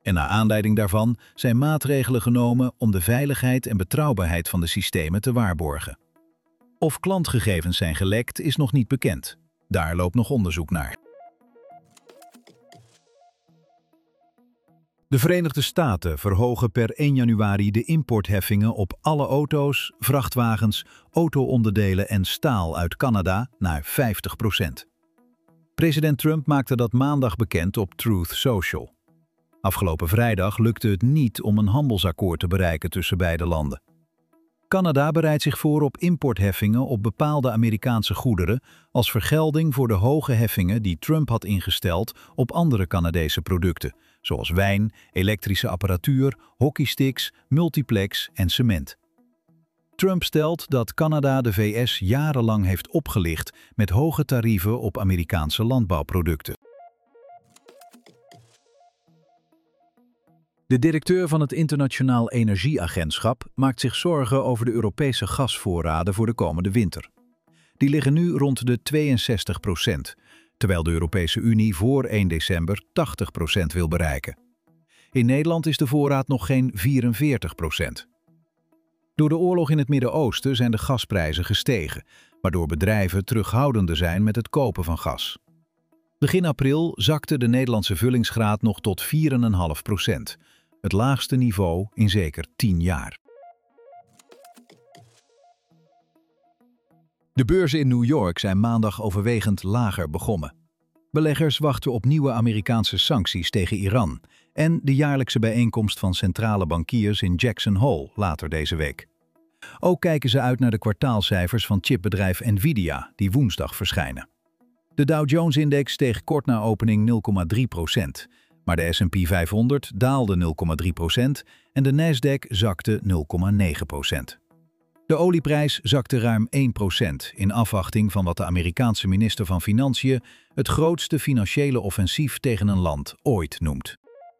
En naar aanleiding daarvan zijn maatregelen genomen om de veiligheid en betrouwbaarheid van de systemen te waarborgen. Of klantgegevens zijn gelekt is nog niet bekend. Daar loopt nog onderzoek naar. De Verenigde Staten verhogen per 1 januari de importheffingen op alle auto's, vrachtwagens, auto-onderdelen en staal uit Canada naar 50%. President Trump maakte dat maandag bekend op Truth Social. Afgelopen vrijdag lukte het niet om een handelsakkoord te bereiken tussen beide landen. Canada bereidt zich voor op importheffingen op bepaalde Amerikaanse goederen als vergelding voor de hoge heffingen die Trump had ingesteld op andere Canadese producten, zoals wijn, elektrische apparatuur, hockeysticks, multiplex en cement. Trump stelt dat Canada de VS jarenlang heeft opgelicht met hoge tarieven op Amerikaanse landbouwproducten. De directeur van het Internationaal Energieagentschap maakt zich zorgen over de Europese gasvoorraden voor de komende winter. Die liggen nu rond de 62%, terwijl de Europese Unie voor 1 december 80% wil bereiken. In Nederland is de voorraad nog geen 44%. Door de oorlog in het Midden-Oosten zijn de gasprijzen gestegen, waardoor bedrijven terughoudender zijn met het kopen van gas. Begin april zakte de Nederlandse vullingsgraad nog tot 4,5%, het laagste niveau in zeker 10 jaar. De beurzen in New York zijn maandag overwegend lager begonnen. Beleggers wachten op nieuwe Amerikaanse sancties tegen Iran en de jaarlijkse bijeenkomst van centrale bankiers in Jackson Hole later deze week. Ook kijken ze uit naar de kwartaalcijfers van chipbedrijf Nvidia, die woensdag verschijnen. De Dow Jones-index steeg kort na opening 0,3%, maar de S&P 500 daalde 0,3% en de Nasdaq zakte 0,9%. De olieprijs zakte ruim 1% in afwachting van wat de Amerikaanse minister van Financiën het grootste financiële offensief tegen een land ooit noemt.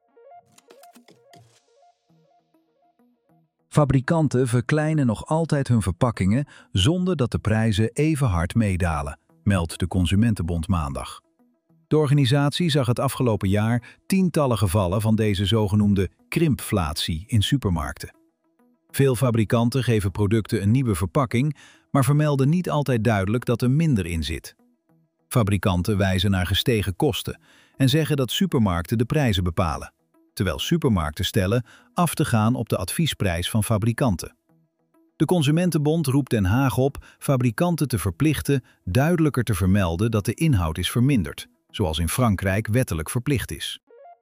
Fabrikanten verkleinen nog altijd hun verpakkingen zonder dat de prijzen even hard meedalen, meldt de Consumentenbond maandag. De organisatie zag het afgelopen jaar tientallen gevallen van deze zogenoemde krimpflatie in supermarkten. Veel fabrikanten geven producten een nieuwe verpakking, maar vermelden niet altijd duidelijk dat er minder in zit. Fabrikanten wijzen naar gestegen kosten en zeggen dat supermarkten de prijzen bepalen, terwijl supermarkten stellen af te gaan op de adviesprijs van fabrikanten. De Consumentenbond roept Den Haag op fabrikanten te verplichten duidelijker te vermelden dat de inhoud is verminderd, zoals in Frankrijk wettelijk verplicht is.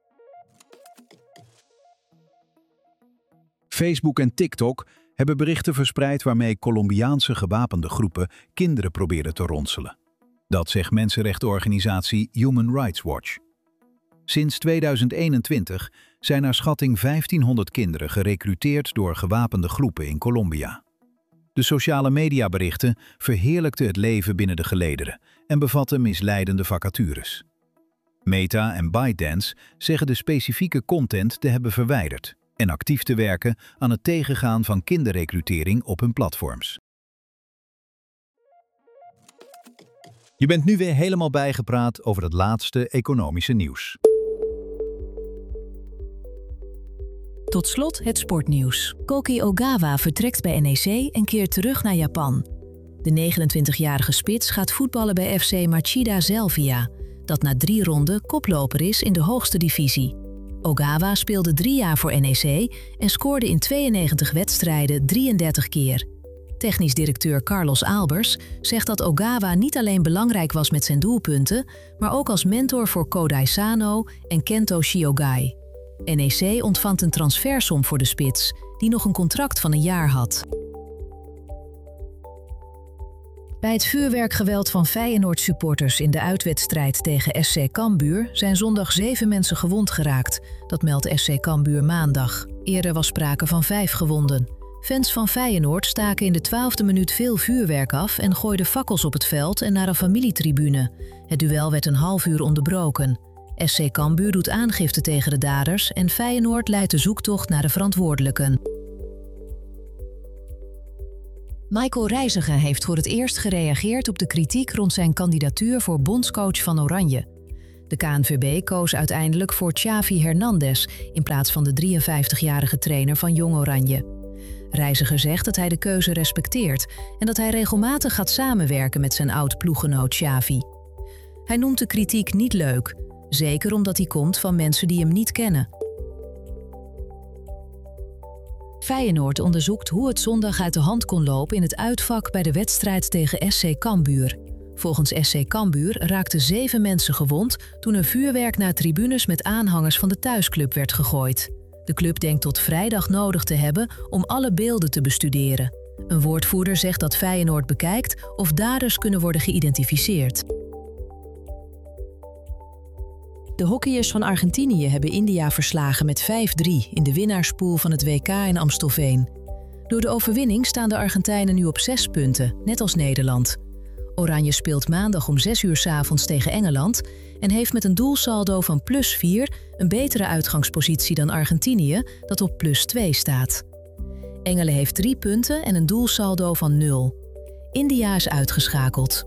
Facebook en TikTok hebben berichten verspreid waarmee Colombiaanse gewapende groepen kinderen proberen te ronselen. Dat zegt mensenrechtenorganisatie Human Rights Watch. Sinds 2021 zijn naar schatting 1500 kinderen gerekruteerd door gewapende groepen in Colombia. De sociale mediaberichten verheerlijkten het leven binnen de gelederen en bevatten misleidende vacatures. Meta en ByteDance zeggen de specifieke content te hebben verwijderd en actief te werken aan het tegengaan van kinderrecrutering op hun platforms. Je bent nu weer helemaal bijgepraat over het laatste economische nieuws. Tot slot het sportnieuws. Koki Ogawa vertrekt bij NEC en keert terug naar Japan. De 29-jarige spits gaat voetballen bij FC Machida Zelvia, dat na 3 ronden koploper is in de hoogste divisie. Ogawa speelde 3 jaar voor NEC en scoorde in 92 wedstrijden 33 keer. Technisch directeur Carlos Albers zegt dat Ogawa niet alleen belangrijk was met zijn doelpunten, maar ook als mentor voor Kodai Sano en Kento Shiogai. NEC ontvangt een transfersom voor de spits, die nog een contract van 1 jaar had. Bij het vuurwerkgeweld van Feyenoord-supporters in de uitwedstrijd tegen SC Cambuur zijn zondag 7 mensen gewond geraakt. Dat meldt SC Cambuur maandag. Eerder was sprake van 5 gewonden. Fans van Feyenoord staken in de 12e minuut veel vuurwerk af en gooiden fakkels op het veld en naar een familietribune. Het duel werd een half uur onderbroken. SC Cambuur doet aangifte tegen de daders en Feyenoord leidt de zoektocht naar de verantwoordelijken. Michael Reiziger heeft voor het eerst gereageerd op de kritiek rond zijn kandidatuur voor bondscoach van Oranje. De KNVB koos uiteindelijk voor Xavi Hernandez in plaats van de 53-jarige trainer van Jong Oranje. Reiziger zegt dat hij de keuze respecteert en dat hij regelmatig gaat samenwerken met zijn oud-ploeggenoot Xavi. Hij noemt de kritiek niet leuk, zeker omdat die komt van mensen die hem niet kennen. Feyenoord onderzoekt hoe het zondag uit de hand kon lopen in het uitvak bij de wedstrijd tegen SC Cambuur. Volgens SC Cambuur raakten 7 mensen gewond toen er vuurwerk naar tribunes met aanhangers van de thuisclub werd gegooid. De club denkt tot vrijdag nodig te hebben om alle beelden te bestuderen. Een woordvoerder zegt dat Feyenoord bekijkt of daders kunnen worden geïdentificeerd. De hockeyers van Argentinië hebben India verslagen met 5-3 in de winnaarspool van het WK in Amstelveen. Door de overwinning staan de Argentijnen nu op 6 punten, net als Nederland. Oranje speelt maandag om 6 uur 's avonds tegen Engeland en heeft met een doelsaldo van +4 een betere uitgangspositie dan Argentinië, dat op +2 staat. Engelen heeft 3 punten en een doelsaldo van 0. India is uitgeschakeld.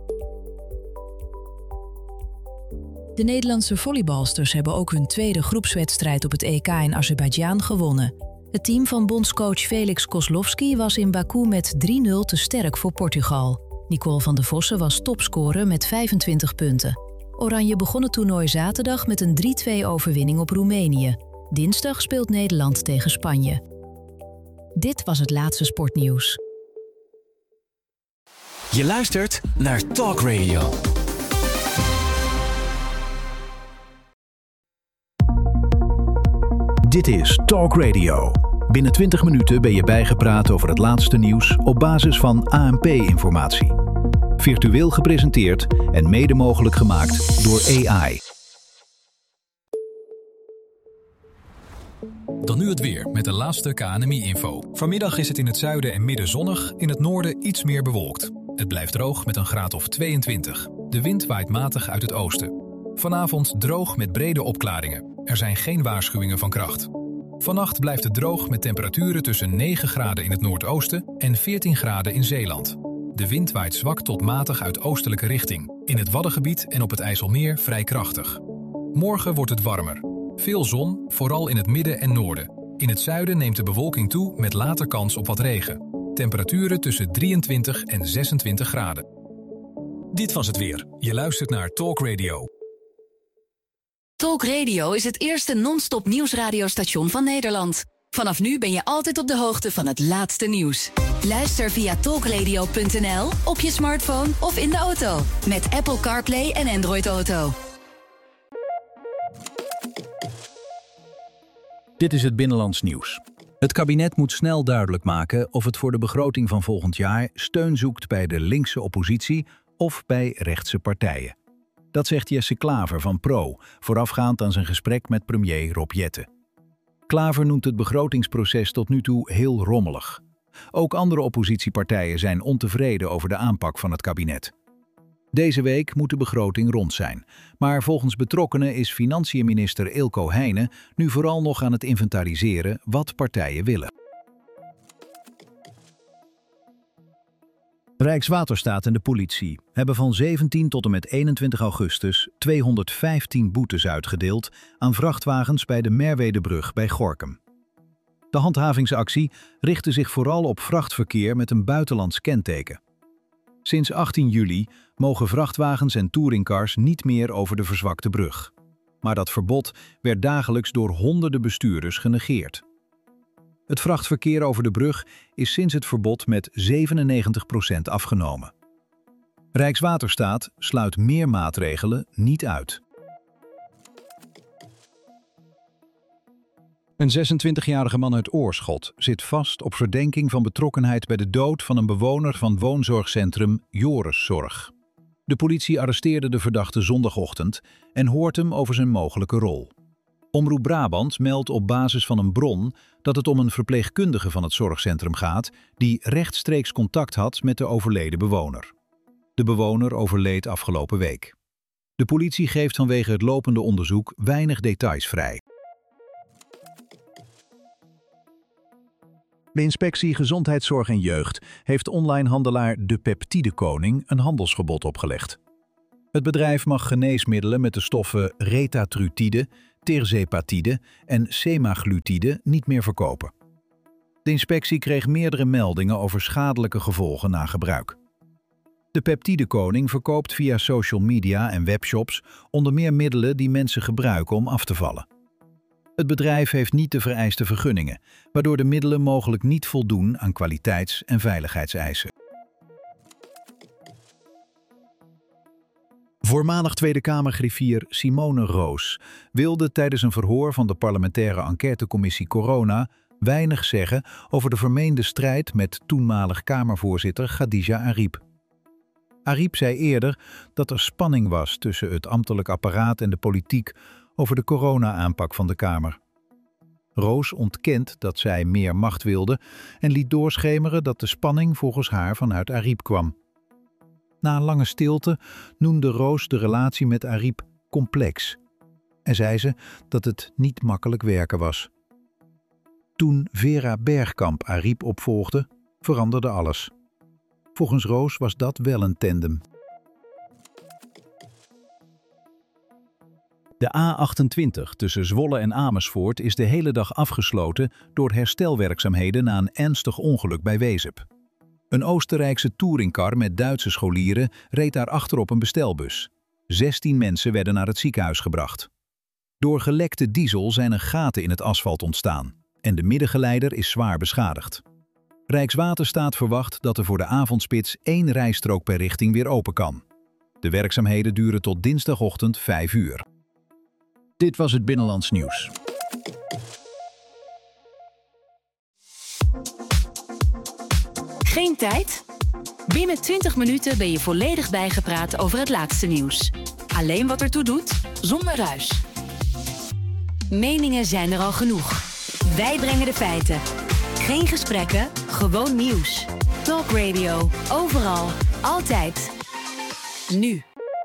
De Nederlandse volleybalsters hebben ook hun tweede groepswedstrijd op het EK in Azerbeidzjan gewonnen. Het team van bondscoach Felix Kozlowski was in Baku met 3-0 te sterk voor Portugal. Nicole van der Vossen was topscorer met 25 punten. Oranje begon het toernooi zaterdag met een 3-2 overwinning op Roemenië. Dinsdag speelt Nederland tegen Spanje. Dit was het laatste sportnieuws. Je luistert naar Talk Radio. Dit is Talk Radio. Binnen 20 minuten ben je bijgepraat over het laatste nieuws op basis van ANP-informatie. Virtueel gepresenteerd en mede mogelijk gemaakt door AI. Dan nu het weer met de laatste KNMI-info. Vanmiddag is het in het zuiden en midden zonnig, in het noorden iets meer bewolkt. Het blijft droog met een graad of 22. De wind waait matig uit het oosten. Vanavond droog met brede opklaringen. Er zijn geen waarschuwingen van kracht. Vannacht blijft het droog met temperaturen tussen 9 graden in het noordoosten en 14 graden in Zeeland. De wind waait zwak tot matig uit oostelijke richting. In het Waddengebied en op het IJsselmeer vrij krachtig. Morgen wordt het warmer. Veel zon, vooral in het midden en noorden. In het zuiden neemt de bewolking toe met later kans op wat regen. Temperaturen tussen 23 en 26 graden. Dit was het weer. Je luistert naar Talk Radio. Talk Radio is het eerste non-stop nieuwsradiostation van Nederland. Vanaf nu ben je altijd op de hoogte van het laatste nieuws. Luister via talkradio.nl, op je smartphone of in de auto. Met Apple CarPlay en Android Auto. Dit is het Binnenlands Nieuws. Het kabinet moet snel duidelijk maken of het voor de begroting van volgend jaar steun zoekt bij de linkse oppositie of bij rechtse partijen. Dat zegt Jesse Klaver van Pro, voorafgaand aan zijn gesprek met premier Rob Jetten. Klaver noemt het begrotingsproces tot nu toe heel rommelig. Ook andere oppositiepartijen zijn ontevreden over de aanpak van het kabinet. Deze week moet de begroting rond zijn. Maar volgens betrokkenen is financiënminister Eelco Heijnen nu vooral nog aan het inventariseren wat partijen willen. Rijkswaterstaat en de politie hebben van 17 tot en met 21 augustus 215 boetes uitgedeeld aan vrachtwagens bij de Merwedebrug bij Gorinchem. De handhavingsactie richtte zich vooral op vrachtverkeer met een buitenlands kenteken. Sinds 18 juli mogen vrachtwagens en touringcars niet meer over de verzwakte brug. Maar dat verbod werd dagelijks door honderden bestuurders genegeerd. Het vrachtverkeer over de brug is sinds het verbod met 97% afgenomen. Rijkswaterstaat sluit meer maatregelen niet uit. Een 26-jarige man uit Oorschot zit vast op verdenking van betrokkenheid bij de dood van een bewoner van woonzorgcentrum Joriszorg. De politie arresteerde de verdachte zondagochtend en hoort hem over zijn mogelijke rol. Omroep Brabant meldt op basis van een bron dat het om een verpleegkundige van het zorgcentrum gaat die rechtstreeks contact had met de overleden bewoner. De bewoner overleed afgelopen week. De politie geeft vanwege het lopende onderzoek weinig details vrij. De Inspectie Gezondheidszorg en Jeugd heeft onlinehandelaar De Peptidekoning een handelsverbod opgelegd. Het bedrijf mag geneesmiddelen met de stoffen retatrutide, tirzepatide en semaglutide niet meer verkopen. De inspectie kreeg meerdere meldingen over schadelijke gevolgen na gebruik. De peptidekoning verkoopt via social media en webshops onder meer middelen die mensen gebruiken om af te vallen. Het bedrijf heeft niet de vereiste vergunningen, waardoor de middelen mogelijk niet voldoen aan kwaliteits- en veiligheidseisen. Voormalig Tweede Kamergriffier Simone Roos wilde tijdens een verhoor van de parlementaire enquêtecommissie Corona weinig zeggen over de vermeende strijd met toenmalig Kamervoorzitter Khadija Arib. Arib zei eerder dat er spanning was tussen het ambtelijk apparaat en de politiek over de corona-aanpak van de Kamer. Roos ontkent dat zij meer macht wilde en liet doorschemeren dat de spanning volgens haar vanuit Arib kwam. Na een lange stilte noemde Roos de relatie met Arib complex en zei ze dat het niet makkelijk werken was. Toen Vera Bergkamp Arib opvolgde, veranderde alles. Volgens Roos was dat wel een tandem. De A28 tussen Zwolle en Amersfoort is de hele dag afgesloten door herstelwerkzaamheden na een ernstig ongeluk bij Wezep. Een Oostenrijkse touringcar met Duitse scholieren reed daarachter op een bestelbus. 16 mensen werden naar het ziekenhuis gebracht. Door gelekte diesel zijn er gaten in het asfalt ontstaan en de middengeleider is zwaar beschadigd. Rijkswaterstaat verwacht dat er voor de avondspits 1 rijstrook per richting weer open kan. De werkzaamheden duren tot dinsdagochtend 5 uur. Dit was het Binnenlands Nieuws. Geen tijd? Binnen 20 minuten ben je volledig bijgepraat over het laatste nieuws. Alleen wat ertoe doet, zonder ruis. Meningen zijn er al genoeg. Wij brengen de feiten. Geen gesprekken, gewoon nieuws. Talk Radio, overal, altijd. Nu.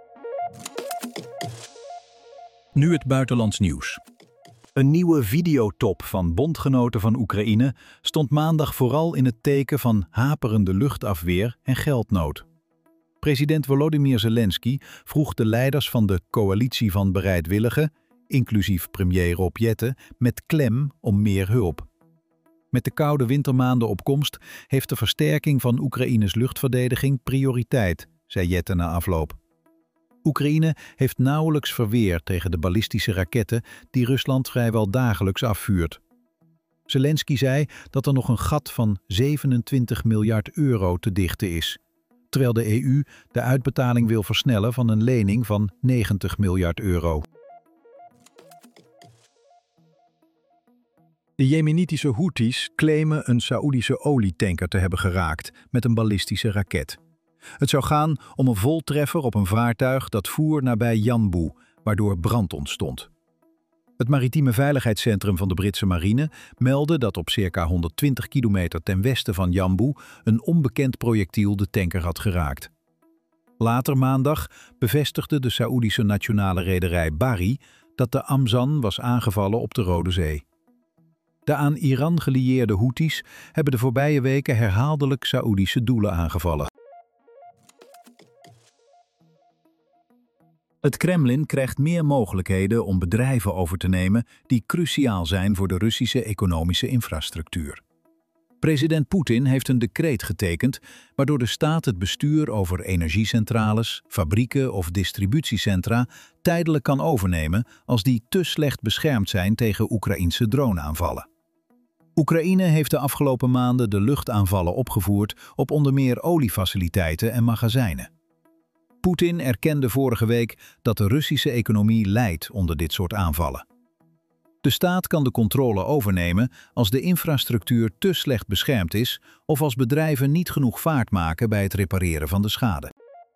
Nu het buitenlands nieuws. Een nieuwe videotop van bondgenoten van Oekraïne stond maandag vooral in het teken van haperende luchtafweer en geldnood. President Volodymyr Zelensky vroeg de leiders van de coalitie van bereidwilligen, inclusief premier Rob Jetten, met klem om meer hulp. Met de koude wintermaanden op komst heeft de versterking van Oekraïnes luchtverdediging prioriteit, zei Jetten na afloop. Oekraïne heeft nauwelijks verweer tegen de ballistische raketten die Rusland vrijwel dagelijks afvuurt. Zelensky zei dat er nog een gat van 27 miljard euro te dichten is, terwijl de EU de uitbetaling wil versnellen van een lening van 90 miljard euro. De Jemenitische Houthis claimen een Saoedische olietanker te hebben geraakt met een ballistische raket. Het zou gaan om een voltreffer op een vaartuig dat voer nabij Yanbu, waardoor brand ontstond. Het maritieme veiligheidscentrum van de Britse marine meldde dat op circa 120 kilometer ten westen van Yanbu een onbekend projectiel de tanker had geraakt. Later maandag bevestigde de Saoedische nationale rederij Bahri dat de Amzan was aangevallen op de Rode Zee. De aan Iran gelieerde Houthis hebben de voorbije weken herhaaldelijk Saoedische doelen aangevallen. Het Kremlin krijgt meer mogelijkheden om bedrijven over te nemen die cruciaal zijn voor de Russische economische infrastructuur. President Poetin heeft een decreet getekend waardoor de staat het bestuur over energiecentrales, fabrieken of distributiecentra tijdelijk kan overnemen als die te slecht beschermd zijn tegen Oekraïnse droneaanvallen. Oekraïne heeft de afgelopen maanden de luchtaanvallen opgevoerd op onder meer oliefaciliteiten en magazijnen. Poetin erkende vorige week dat de Russische economie lijdt onder dit soort aanvallen. De staat kan de controle overnemen als de infrastructuur te slecht beschermd is of als bedrijven niet genoeg vaart maken bij het repareren van de schade.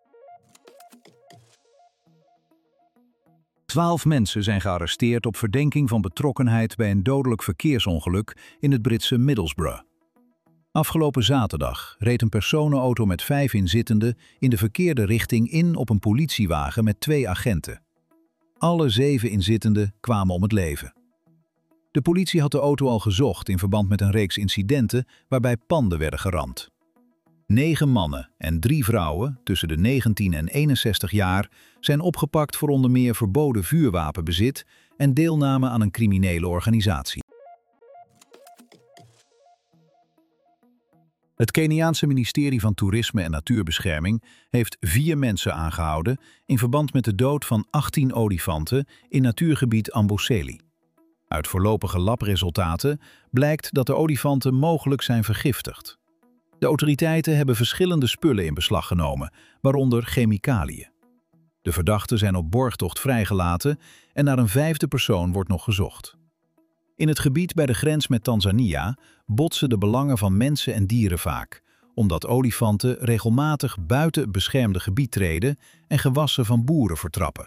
12 mensen zijn gearresteerd op verdenking van betrokkenheid bij een dodelijk verkeersongeluk in het Britse Middlesbrough. Afgelopen zaterdag reed een personenauto met 5 inzittenden in de verkeerde richting in op een politiewagen met 2 agenten. Alle 7 inzittenden kwamen om het leven. De politie had de auto al gezocht in verband met een reeks incidenten waarbij panden werden geramd. 9 mannen en 3 vrouwen tussen de 19 en 61 jaar zijn opgepakt voor onder meer verboden vuurwapenbezit en deelname aan een criminele organisatie. Het Keniaanse ministerie van Toerisme en Natuurbescherming heeft 4 mensen aangehouden in verband met de dood van 18 olifanten in natuurgebied Amboseli. Uit voorlopige labresultaten blijkt dat de olifanten mogelijk zijn vergiftigd. De autoriteiten hebben verschillende spullen in beslag genomen, waaronder chemicaliën. De verdachten zijn op borgtocht vrijgelaten en naar een 5e persoon wordt nog gezocht. In het gebied bij de grens met Tanzania botsen de belangen van mensen en dieren vaak, omdat olifanten regelmatig buiten het beschermde gebied treden en gewassen van boeren vertrappen.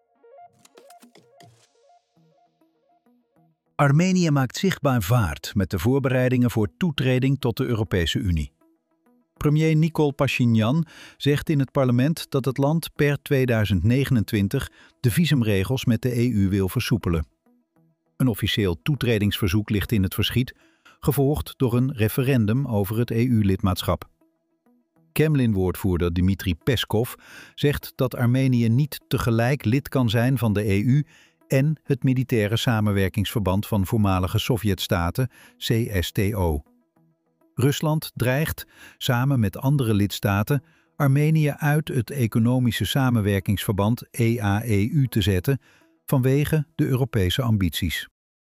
Armenië maakt zichtbaar vaart met de voorbereidingen voor toetreding tot de Europese Unie. Premier Nikol Pashinyan zegt in het parlement dat het land per 2029 de visumregels met de EU wil versoepelen. Een officieel toetredingsverzoek ligt in het verschiet, gevolgd door een referendum over het EU-lidmaatschap. Kremlin-woordvoerder Dmitri Peskov zegt dat Armenië niet tegelijk lid kan zijn van de EU en het Militaire Samenwerkingsverband van Voormalige Sovjetstaten, CSTO. Rusland dreigt, samen met andere lidstaten, Armenië uit het Economische Samenwerkingsverband EAEU te zetten vanwege de Europese ambities.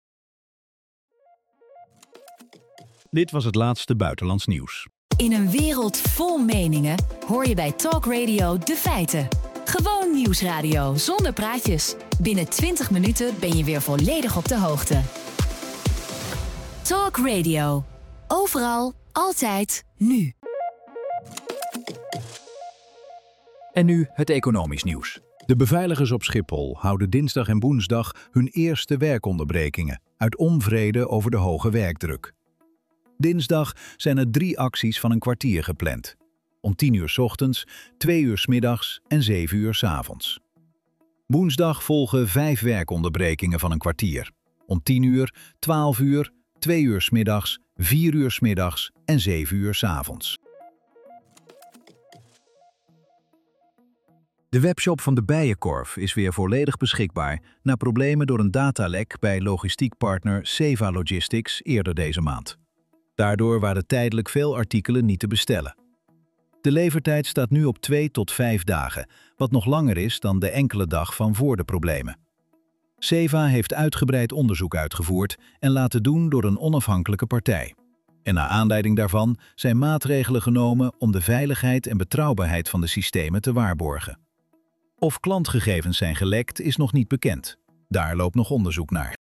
Dit was het laatste buitenlands nieuws. In een wereld vol meningen hoor je bij Talk Radio de feiten. Gewoon nieuwsradio zonder praatjes. Binnen 20 minuten ben je weer volledig op de hoogte. Talk Radio. Overal, altijd, nu. En nu het economisch nieuws. De beveiligers op Schiphol houden dinsdag en woensdag hun eerste werkonderbrekingen uit onvrede over de hoge werkdruk. Dinsdag zijn er 3 acties van een kwartier gepland. Om 10 uur 's ochtends, 2 uur 's middags en 7 uur 's avonds. Woensdag volgen 5 werkonderbrekingen van een kwartier. Om 10 uur, 12 uur, 2 uur 's middags, 4 uur 's middags en 7 uur 's avonds. De webshop van de Bijenkorf is weer volledig beschikbaar na problemen door een datalek bij logistiekpartner Seva Logistics eerder deze maand. Daardoor waren tijdelijk veel artikelen niet te bestellen. De levertijd staat nu op 2 tot 5 dagen, wat nog langer is dan de enkele dag van voor de problemen. Seva heeft uitgebreid onderzoek uitgevoerd en laten doen door een onafhankelijke partij. En naar aanleiding daarvan zijn maatregelen genomen om de veiligheid en betrouwbaarheid van de systemen te waarborgen. Of klantgegevens zijn gelekt is nog niet bekend. Daar loopt nog onderzoek naar.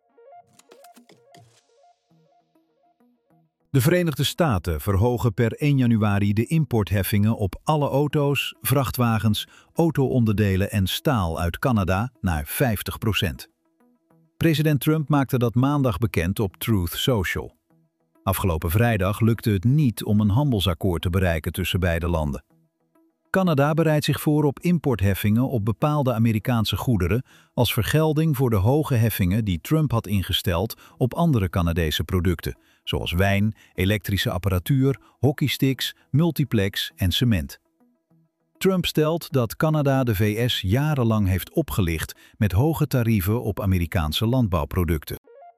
De Verenigde Staten verhogen per 1 januari de importheffingen op alle auto's, vrachtwagens, auto-onderdelen en staal uit Canada naar 50%. President Trump maakte dat maandag bekend op Truth Social. Afgelopen vrijdag lukte het niet om een handelsakkoord te bereiken tussen beide landen. Canada bereidt zich voor op importheffingen op bepaalde Amerikaanse goederen als vergelding voor de hoge heffingen die Trump had ingesteld op andere Canadese producten, zoals wijn, elektrische apparatuur, hockeysticks, multiplex en cement. Trump stelt dat Canada de VS jarenlang heeft opgelicht met hoge tarieven op Amerikaanse landbouwproducten.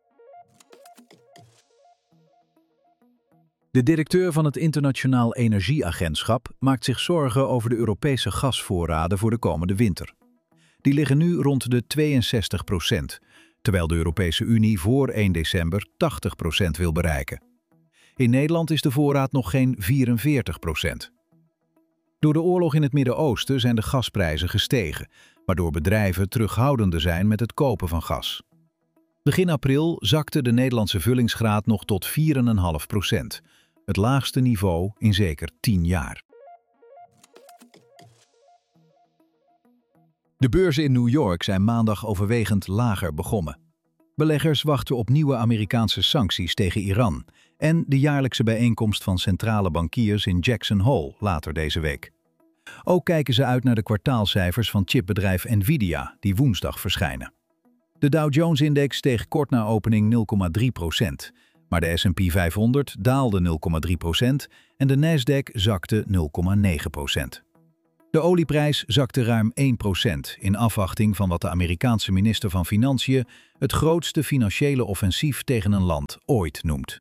De directeur van het Internationaal Energieagentschap maakt zich zorgen over de Europese gasvoorraden voor de komende winter. Die liggen nu rond de 62%, terwijl de Europese Unie voor 1 december 80% wil bereiken. In Nederland is de voorraad nog geen 44%. Door de oorlog in het Midden-Oosten zijn de gasprijzen gestegen, waardoor bedrijven terughoudender zijn met het kopen van gas. Begin april zakte de Nederlandse vullingsgraad nog tot 4,5%, het laagste niveau in zeker 10 jaar. De beurzen in New York zijn maandag overwegend lager begonnen. Beleggers wachten op nieuwe Amerikaanse sancties tegen Iran en de jaarlijkse bijeenkomst van centrale bankiers in Jackson Hole later deze week. Ook kijken ze uit naar de kwartaalcijfers van chipbedrijf Nvidia, die woensdag verschijnen. De Dow Jones-index steeg kort na opening 0,3%, maar de S&P 500 daalde 0,3% en de Nasdaq zakte 0,9%. De olieprijs zakte ruim 1% in afwachting van wat de Amerikaanse minister van Financiën het grootste financiële offensief tegen een land ooit noemt.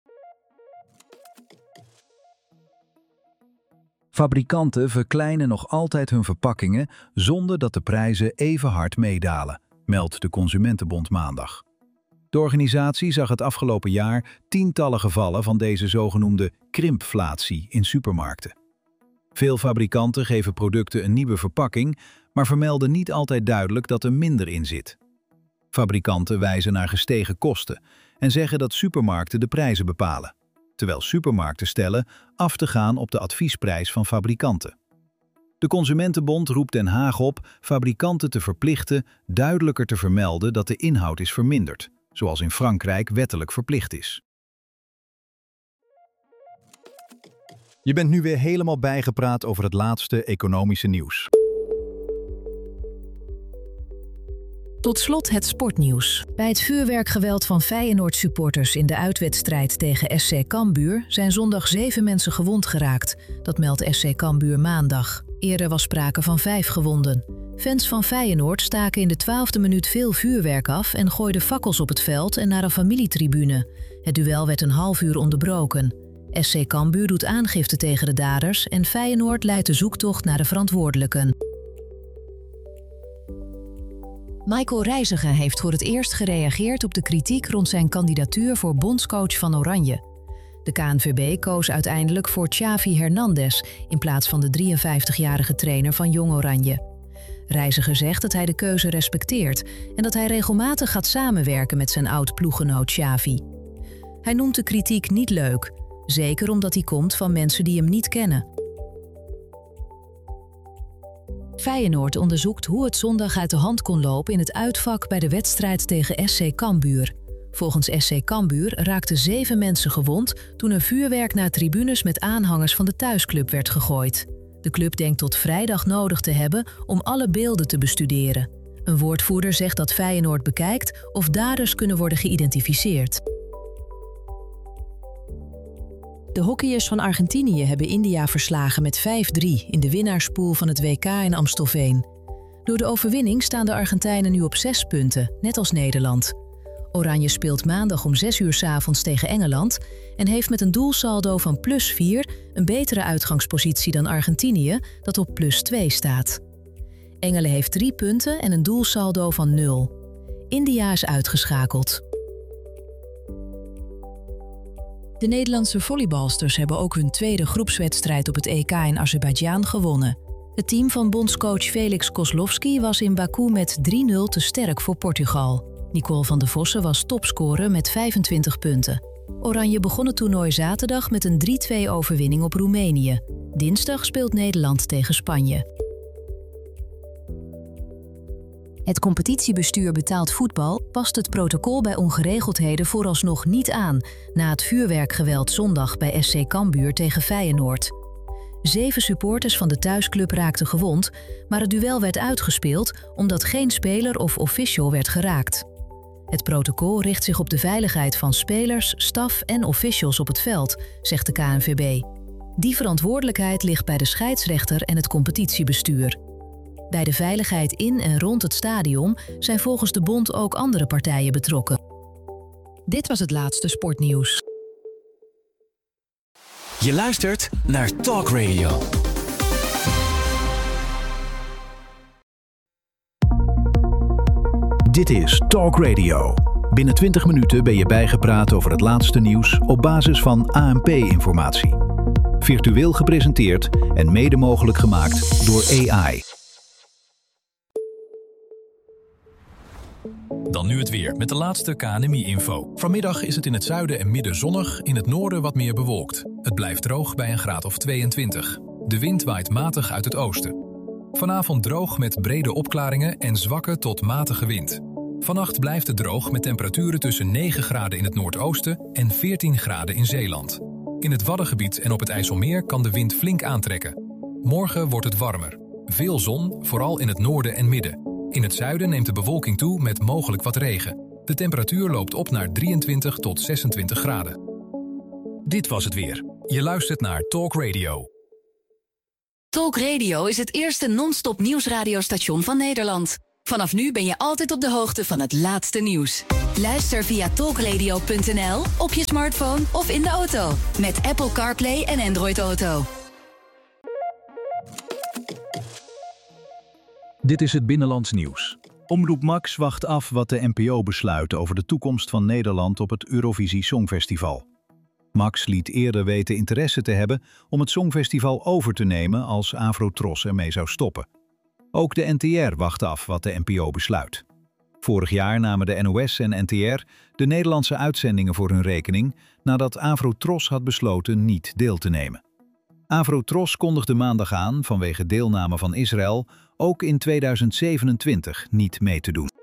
Fabrikanten verkleinen nog altijd hun verpakkingen zonder dat de prijzen even hard meedalen, meldt de Consumentenbond maandag. De organisatie zag het afgelopen jaar tientallen gevallen van deze zogenoemde krimpflatie in supermarkten. Veel fabrikanten geven producten een nieuwe verpakking, maar vermelden niet altijd duidelijk dat er minder in zit. Fabrikanten wijzen naar gestegen kosten en zeggen dat supermarkten de prijzen bepalen, terwijl supermarkten stellen af te gaan op de adviesprijs van fabrikanten. De Consumentenbond roept Den Haag op fabrikanten te verplichten duidelijker te vermelden dat de inhoud is verminderd, zoals in Frankrijk wettelijk verplicht is. Je bent nu weer helemaal bijgepraat over het laatste economische nieuws. Tot slot het sportnieuws. Bij het vuurwerkgeweld van Feyenoord-supporters in de uitwedstrijd tegen SC Cambuur zijn zondag 7 mensen gewond geraakt. Dat meldt SC Cambuur maandag. Eerder was sprake van 5 gewonden. Fans van Feyenoord staken in de 12e minuut veel vuurwerk af en gooiden fakkels op het veld en naar een familietribune. Het duel werd een half uur onderbroken. SC Cambuur doet aangifte tegen de daders en Feyenoord leidt de zoektocht naar de verantwoordelijken. Michael Reiziger heeft voor het eerst gereageerd op de kritiek rond zijn kandidatuur voor bondscoach van Oranje. De KNVB koos uiteindelijk voor Xavi Hernandez in plaats van de 53-jarige trainer van Jong Oranje. Reiziger zegt dat hij de keuze respecteert en dat hij regelmatig gaat samenwerken met zijn oud-ploeggenoot Xavi. Hij noemt de kritiek niet leuk, zeker omdat die komt van mensen die hem niet kennen. Feyenoord onderzoekt hoe het zondag uit de hand kon lopen in het uitvak bij de wedstrijd tegen SC Cambuur. Volgens SC Cambuur raakten 7 mensen gewond toen er vuurwerk naar tribunes met aanhangers van de thuisclub werd gegooid. De club denkt tot vrijdag nodig te hebben om alle beelden te bestuderen. Een woordvoerder zegt dat Feyenoord bekijkt of daders kunnen worden geïdentificeerd. De hockeyers van Argentinië hebben India verslagen met 5-3 in de winnaarspool van het WK in Amstelveen. Door de overwinning staan de Argentijnen nu op 6 punten, net als Nederland. Oranje speelt maandag om 6 uur 's avonds tegen Engeland en heeft met een doelsaldo van +4 een betere uitgangspositie dan Argentinië, dat op +2 staat. Engelen heeft 3 punten en een doelsaldo van 0. India is uitgeschakeld. De Nederlandse volleybalsters hebben ook hun tweede groepswedstrijd op het EK in Azerbeidzjan gewonnen. Het team van bondscoach Felix Kozlowski was in Baku met 3-0 te sterk voor Portugal. Nicole van de Vossen was topscorer met 25 punten. Oranje begon het toernooi zaterdag met een 3-2 overwinning op Roemenië. Dinsdag speelt Nederland tegen Spanje. Het competitiebestuur betaald voetbal past het protocol bij ongeregeldheden vooralsnog niet aan na het vuurwerkgeweld zondag bij SC Cambuur tegen Feyenoord. 7 supporters van de thuisclub raakten gewond, maar het duel werd uitgespeeld omdat geen speler of official werd geraakt. Het protocol richt zich op de veiligheid van spelers, staf en officials op het veld, zegt de KNVB. Die verantwoordelijkheid ligt bij de scheidsrechter en het competitiebestuur. Bij de veiligheid in en rond het stadion zijn volgens de bond ook andere partijen betrokken. Dit was het laatste sportnieuws. Je luistert naar Talk Radio. Dit is Talk Radio. Binnen 20 minuten ben je bijgepraat over het laatste nieuws op basis van ANP-informatie. Virtueel gepresenteerd en mede mogelijk gemaakt door AI. Dan nu het weer met de laatste KNMI-info. Vanmiddag is het in het zuiden en midden zonnig, in het noorden wat meer bewolkt. Het blijft droog bij een graad of 22. De wind waait matig uit het oosten. Vanavond droog met brede opklaringen en zwakke tot matige wind. Vannacht blijft het droog met temperaturen tussen 9 graden in het noordoosten en 14 graden in Zeeland. In het Waddengebied en op het IJsselmeer kan de wind flink aantrekken. Morgen wordt het warmer. Veel zon, vooral in het noorden en midden. In het zuiden neemt de bewolking toe met mogelijk wat regen. De temperatuur loopt op naar 23 tot 26 graden. Dit was het weer. Je luistert naar Talk Radio. Talk Radio is het eerste non-stop nieuwsradiostation van Nederland. Vanaf nu ben je altijd op de hoogte van het laatste nieuws. Luister via talkradio.nl, op je smartphone of in de auto. Met Apple CarPlay en Android Auto. Dit is het Binnenlands Nieuws. Omroep Max wacht af wat de NPO besluit over de toekomst van Nederland op het Eurovisie Songfestival. Max liet eerder weten interesse te hebben om het Songfestival over te nemen als Afro-Tros ermee zou stoppen. Ook de NTR wacht af wat de NPO besluit. Vorig jaar namen de NOS en NTR de Nederlandse uitzendingen voor hun rekening nadat Afro-Tros had besloten niet deel te nemen. Afro-Tros kondigde maandag aan, vanwege deelname van Israël, ook in 2027 niet mee te doen.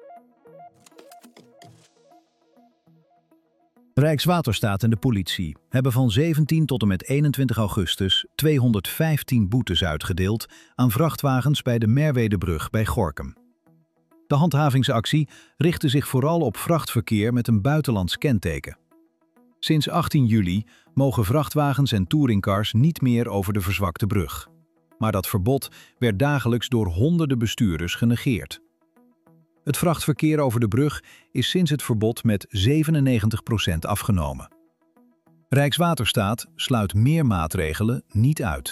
Rijkswaterstaat en de politie hebben van 17 tot en met 21 augustus 215 boetes uitgedeeld aan vrachtwagens bij de Merwedebrug bij Gorinchem. De handhavingsactie richtte zich vooral op vrachtverkeer met een buitenlands kenteken. Sinds 18 juli mogen vrachtwagens en touringcars niet meer over de verzwakte brug. Maar dat verbod werd dagelijks door honderden bestuurders genegeerd. Het vrachtverkeer over de brug is sinds het verbod met 97% afgenomen. Rijkswaterstaat sluit meer maatregelen niet uit.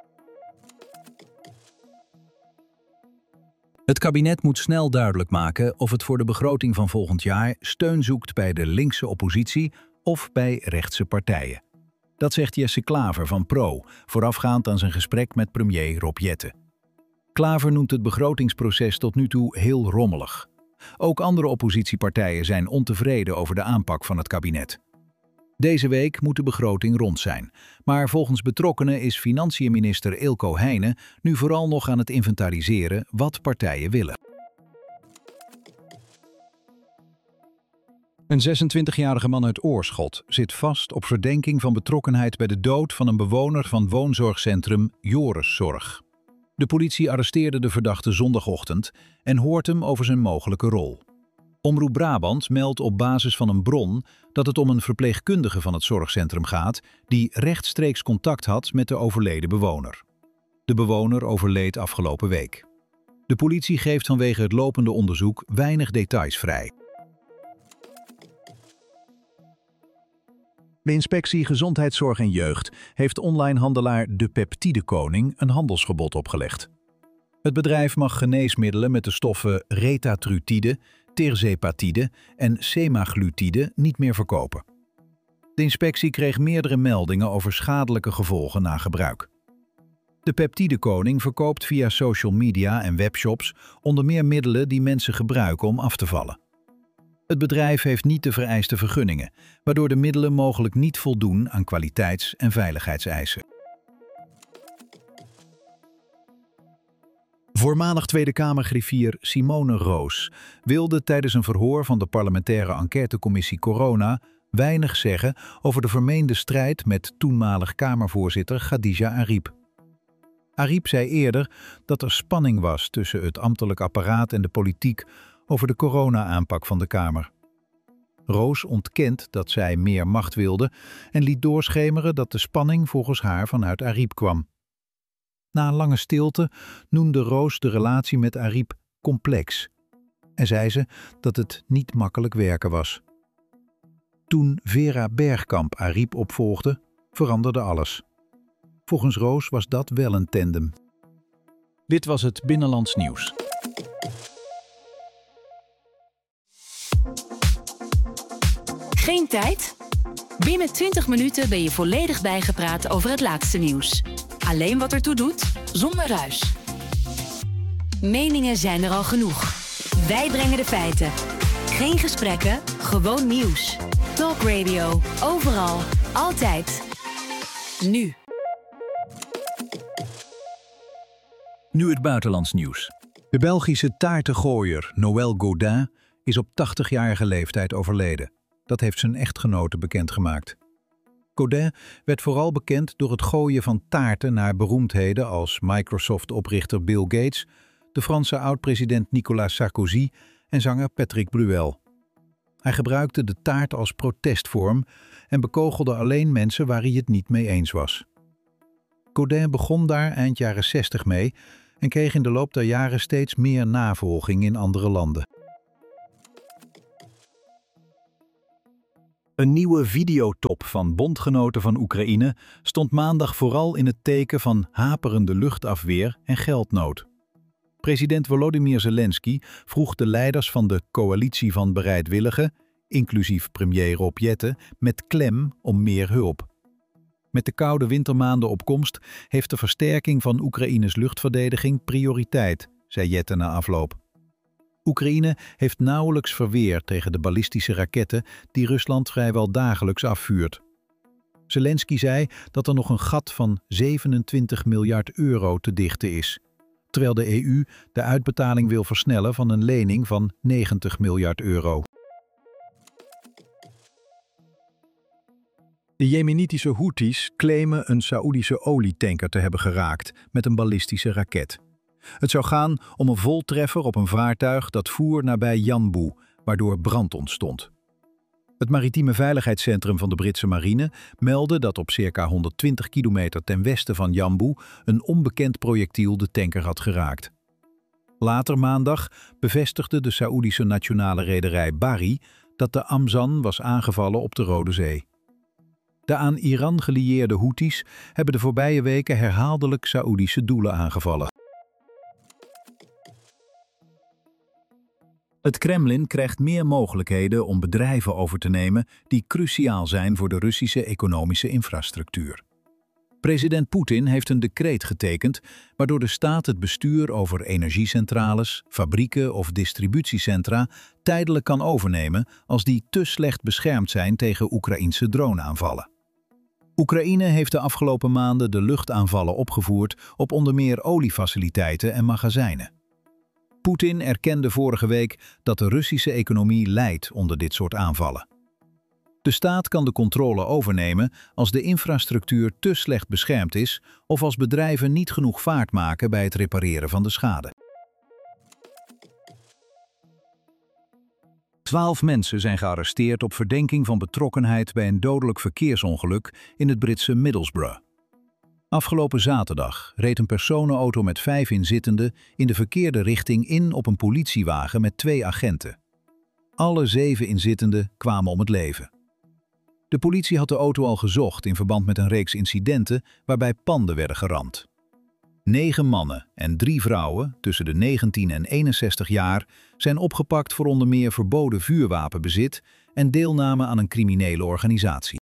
Het kabinet moet snel duidelijk maken of het voor de begroting van volgend jaar steun zoekt bij de linkse oppositie of bij rechtse partijen. Dat zegt Jesse Klaver van PRO, voorafgaand aan zijn gesprek met premier Rob Jetten. Klaver noemt het begrotingsproces tot nu toe heel rommelig. Ook andere oppositiepartijen zijn ontevreden over de aanpak van het kabinet. Deze week moet de begroting rond zijn, maar volgens betrokkenen is financiënminister Eelco Heijnen nu vooral nog aan het inventariseren wat partijen willen. Een 26-jarige man uit Oorschot zit vast op verdenking van betrokkenheid bij de dood van een bewoner van woonzorgcentrum Joriszorg. De politie arresteerde de verdachte zondagochtend en hoort hem over zijn mogelijke rol. Omroep Brabant meldt op basis van een bron dat het om een verpleegkundige van het zorgcentrum gaat die rechtstreeks contact had met de overleden bewoner. De bewoner overleed afgelopen week. De politie geeft vanwege het lopende onderzoek weinig details vrij. De Inspectie Gezondheidszorg en Jeugd heeft onlinehandelaar De Peptide Koning een handelsverbod opgelegd. Het bedrijf mag geneesmiddelen met de stoffen retatrutide, tirzepatide en semaglutide niet meer verkopen. De inspectie kreeg meerdere meldingen over schadelijke gevolgen na gebruik. De Peptide Koning verkoopt via social media en webshops onder meer middelen die mensen gebruiken om af te vallen. Het bedrijf heeft niet de vereiste vergunningen, waardoor de middelen mogelijk niet voldoen aan kwaliteits- en veiligheidseisen. Voormalig Tweede Kamergriffier Simone Roos wilde tijdens een verhoor van de parlementaire enquêtecommissie Corona weinig zeggen over de vermeende strijd met toenmalig Kamervoorzitter Khadija Arib. Arib zei eerder dat er spanning was tussen het ambtelijk apparaat en de politiek over de corona-aanpak van de Kamer. Roos ontkent dat zij meer macht wilde en liet doorschemeren dat de spanning volgens haar vanuit Arib kwam. Na een lange stilte noemde Roos de relatie met Arib complex en zei ze dat het niet makkelijk werken was. Toen Vera Bergkamp Arib opvolgde, veranderde alles. Volgens Roos was dat wel een tandem. Dit was het Binnenlands Nieuws. Geen tijd? Binnen 20 minuten ben je volledig bijgepraat over het laatste nieuws. Alleen wat ertoe doet, zonder ruis. Meningen zijn er al genoeg. Wij brengen de feiten. Geen gesprekken, gewoon nieuws. Talk Radio, overal, altijd. Nu. Nu het buitenlands nieuws. De Belgische taartengooier Noël Godin is op 80-jarige leeftijd overleden. Dat heeft zijn echtgenote bekendgemaakt. Godin werd vooral bekend door het gooien van taarten naar beroemdheden als Microsoft-oprichter Bill Gates, de Franse oud-president Nicolas Sarkozy en zanger Patrick Bruel. Hij gebruikte de taart als protestvorm en bekogelde alleen mensen waar hij het niet mee eens was. Godin begon daar eind jaren 60 mee en kreeg in de loop der jaren steeds meer navolging in andere landen. Een nieuwe videotop van bondgenoten van Oekraïne stond maandag vooral in het teken van haperende luchtafweer en geldnood. President Volodymyr Zelensky vroeg de leiders van de coalitie van bereidwilligen, inclusief premier Rob Jetten, met klem om meer hulp. Met de koude wintermaanden op komst heeft de versterking van Oekraïnes luchtverdediging prioriteit, zei Jetten na afloop. Oekraïne heeft nauwelijks verweer tegen de ballistische raketten die Rusland vrijwel dagelijks afvuurt. Zelensky zei dat er nog een gat van 27 miljard euro te dichten is, terwijl de EU de uitbetaling wil versnellen van een lening van 90 miljard euro. De Jemenitische Houthis claimen een Saoedische olietanker te hebben geraakt met een ballistische raket. Het zou gaan om een voltreffer op een vaartuig dat voer nabij Yanbu, waardoor brand ontstond. Het maritieme veiligheidscentrum van de Britse marine meldde dat op circa 120 kilometer ten westen van Yanbu een onbekend projectiel de tanker had geraakt. Later maandag bevestigde de Saoedische nationale rederij Bahri dat de Amzan was aangevallen op de Rode Zee. De aan Iran gelieerde Houthis hebben de voorbije weken herhaaldelijk Saoedische doelen aangevallen. Het Kremlin krijgt meer mogelijkheden om bedrijven over te nemen die cruciaal zijn voor de Russische economische infrastructuur. President Poetin heeft een decreet getekend waardoor de staat het bestuur over energiecentrales, fabrieken of distributiecentra tijdelijk kan overnemen als die te slecht beschermd zijn tegen Oekraïnse droneaanvallen. Oekraïne heeft de afgelopen maanden de luchtaanvallen opgevoerd op onder meer oliefaciliteiten en magazijnen. Poetin erkende vorige week dat de Russische economie lijdt onder dit soort aanvallen. De staat kan de controle overnemen als de infrastructuur te slecht beschermd is of als bedrijven niet genoeg vaart maken bij het repareren van de schade. 12 mensen zijn gearresteerd op verdenking van betrokkenheid bij een dodelijk verkeersongeluk in het Britse Middlesbrough. Afgelopen zaterdag reed een personenauto met 5 inzittenden in de verkeerde richting in op een politiewagen met 2 agenten. Alle 7 inzittenden kwamen om het leven. De politie had de auto al gezocht in verband met een reeks incidenten waarbij panden werden geramd. 9 mannen en 3 vrouwen tussen de 19 en 61 jaar zijn opgepakt voor onder meer verboden vuurwapenbezit en deelname aan een criminele organisatie.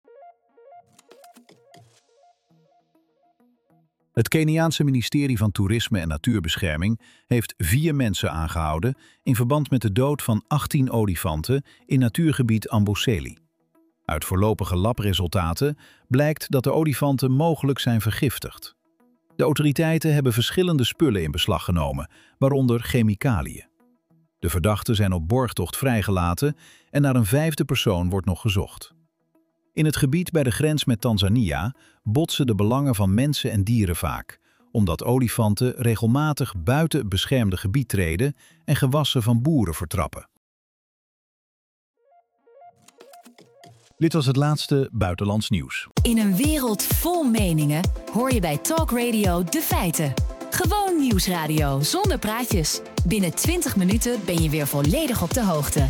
Het Keniaanse ministerie van Toerisme en Natuurbescherming heeft 4 mensen aangehouden in verband met de dood van 18 olifanten in natuurgebied Amboseli. Uit voorlopige labresultaten blijkt dat de olifanten mogelijk zijn vergiftigd. De autoriteiten hebben verschillende spullen in beslag genomen, waaronder chemicaliën. De verdachten zijn op borgtocht vrijgelaten en naar een 5e persoon wordt nog gezocht. In het gebied bij de grens met Tanzania botsen de belangen van mensen en dieren vaak, omdat olifanten regelmatig buiten het beschermde gebied treden en gewassen van boeren vertrappen. Dit was het laatste buitenlands nieuws. In een wereld vol meningen hoor je bij Talk Radio de feiten. Gewoon nieuwsradio zonder praatjes. Binnen 20 minuten ben je weer volledig op de hoogte.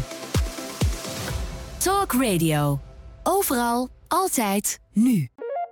Talk Radio. Overal, altijd, nu.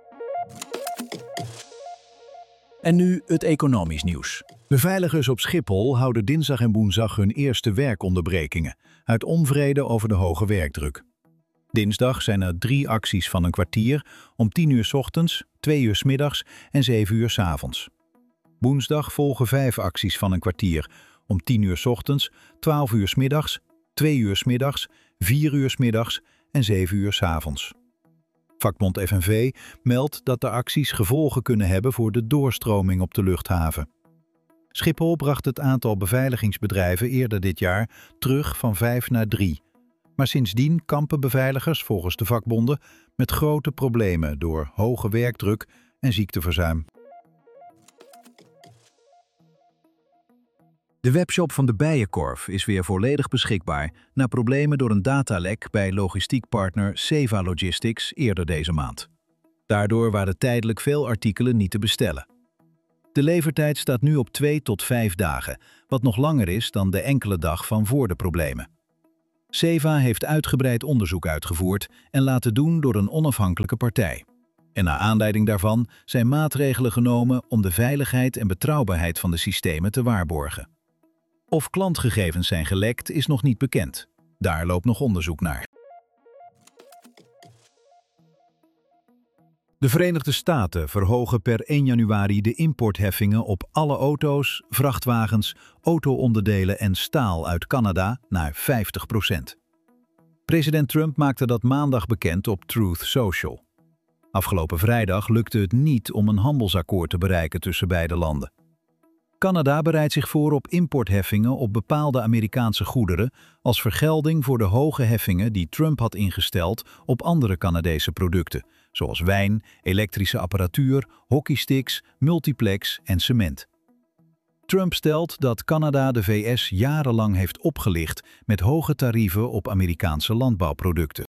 En nu het economisch nieuws. Beveiligers op Schiphol houden dinsdag en woensdag hun eerste werkonderbrekingen uit onvrede over de hoge werkdruk. Dinsdag zijn er 3 acties van een kwartier om 10 uur 's ochtends, 2 uur 's middags en 7 uur 's avonds. Woensdag volgen 5 acties van een kwartier om 10 uur 's ochtends, 12 uur 's middags, 2 uur 's middags, 4 uur 's middags en 7 uur 's avonds. Vakbond FNV meldt dat de acties gevolgen kunnen hebben voor de doorstroming op de luchthaven. Schiphol bracht het aantal beveiligingsbedrijven eerder dit jaar terug van 5 naar 3. Maar sindsdien kampen beveiligers volgens de vakbonden met grote problemen door hoge werkdruk en ziekteverzuim. De webshop van de Bijenkorf is weer volledig beschikbaar na problemen door een datalek bij logistiekpartner Seva Logistics eerder deze maand. Daardoor waren tijdelijk veel artikelen niet te bestellen. De levertijd staat nu op 2 tot 5 dagen, wat nog langer is dan de enkele dag van voor de problemen. Seva heeft uitgebreid onderzoek uitgevoerd en laten doen door een onafhankelijke partij. En naar aanleiding daarvan zijn maatregelen genomen om de veiligheid en betrouwbaarheid van de systemen te waarborgen. Of klantgegevens zijn gelekt is nog niet bekend. Daar loopt nog onderzoek naar. De Verenigde Staten verhogen per 1 januari de importheffingen op alle auto's, vrachtwagens, auto-onderdelen en staal uit Canada naar 50%. President Trump maakte dat maandag bekend op Truth Social. Afgelopen vrijdag lukte het niet om een handelsakkoord te bereiken tussen beide landen. Canada bereidt zich voor op importheffingen op bepaalde Amerikaanse goederen als vergelding voor de hoge heffingen die Trump had ingesteld op andere Canadese producten, zoals wijn, elektrische apparatuur, hockeysticks, multiplex en cement. Trump stelt dat Canada de VS jarenlang heeft opgelicht met hoge tarieven op Amerikaanse landbouwproducten.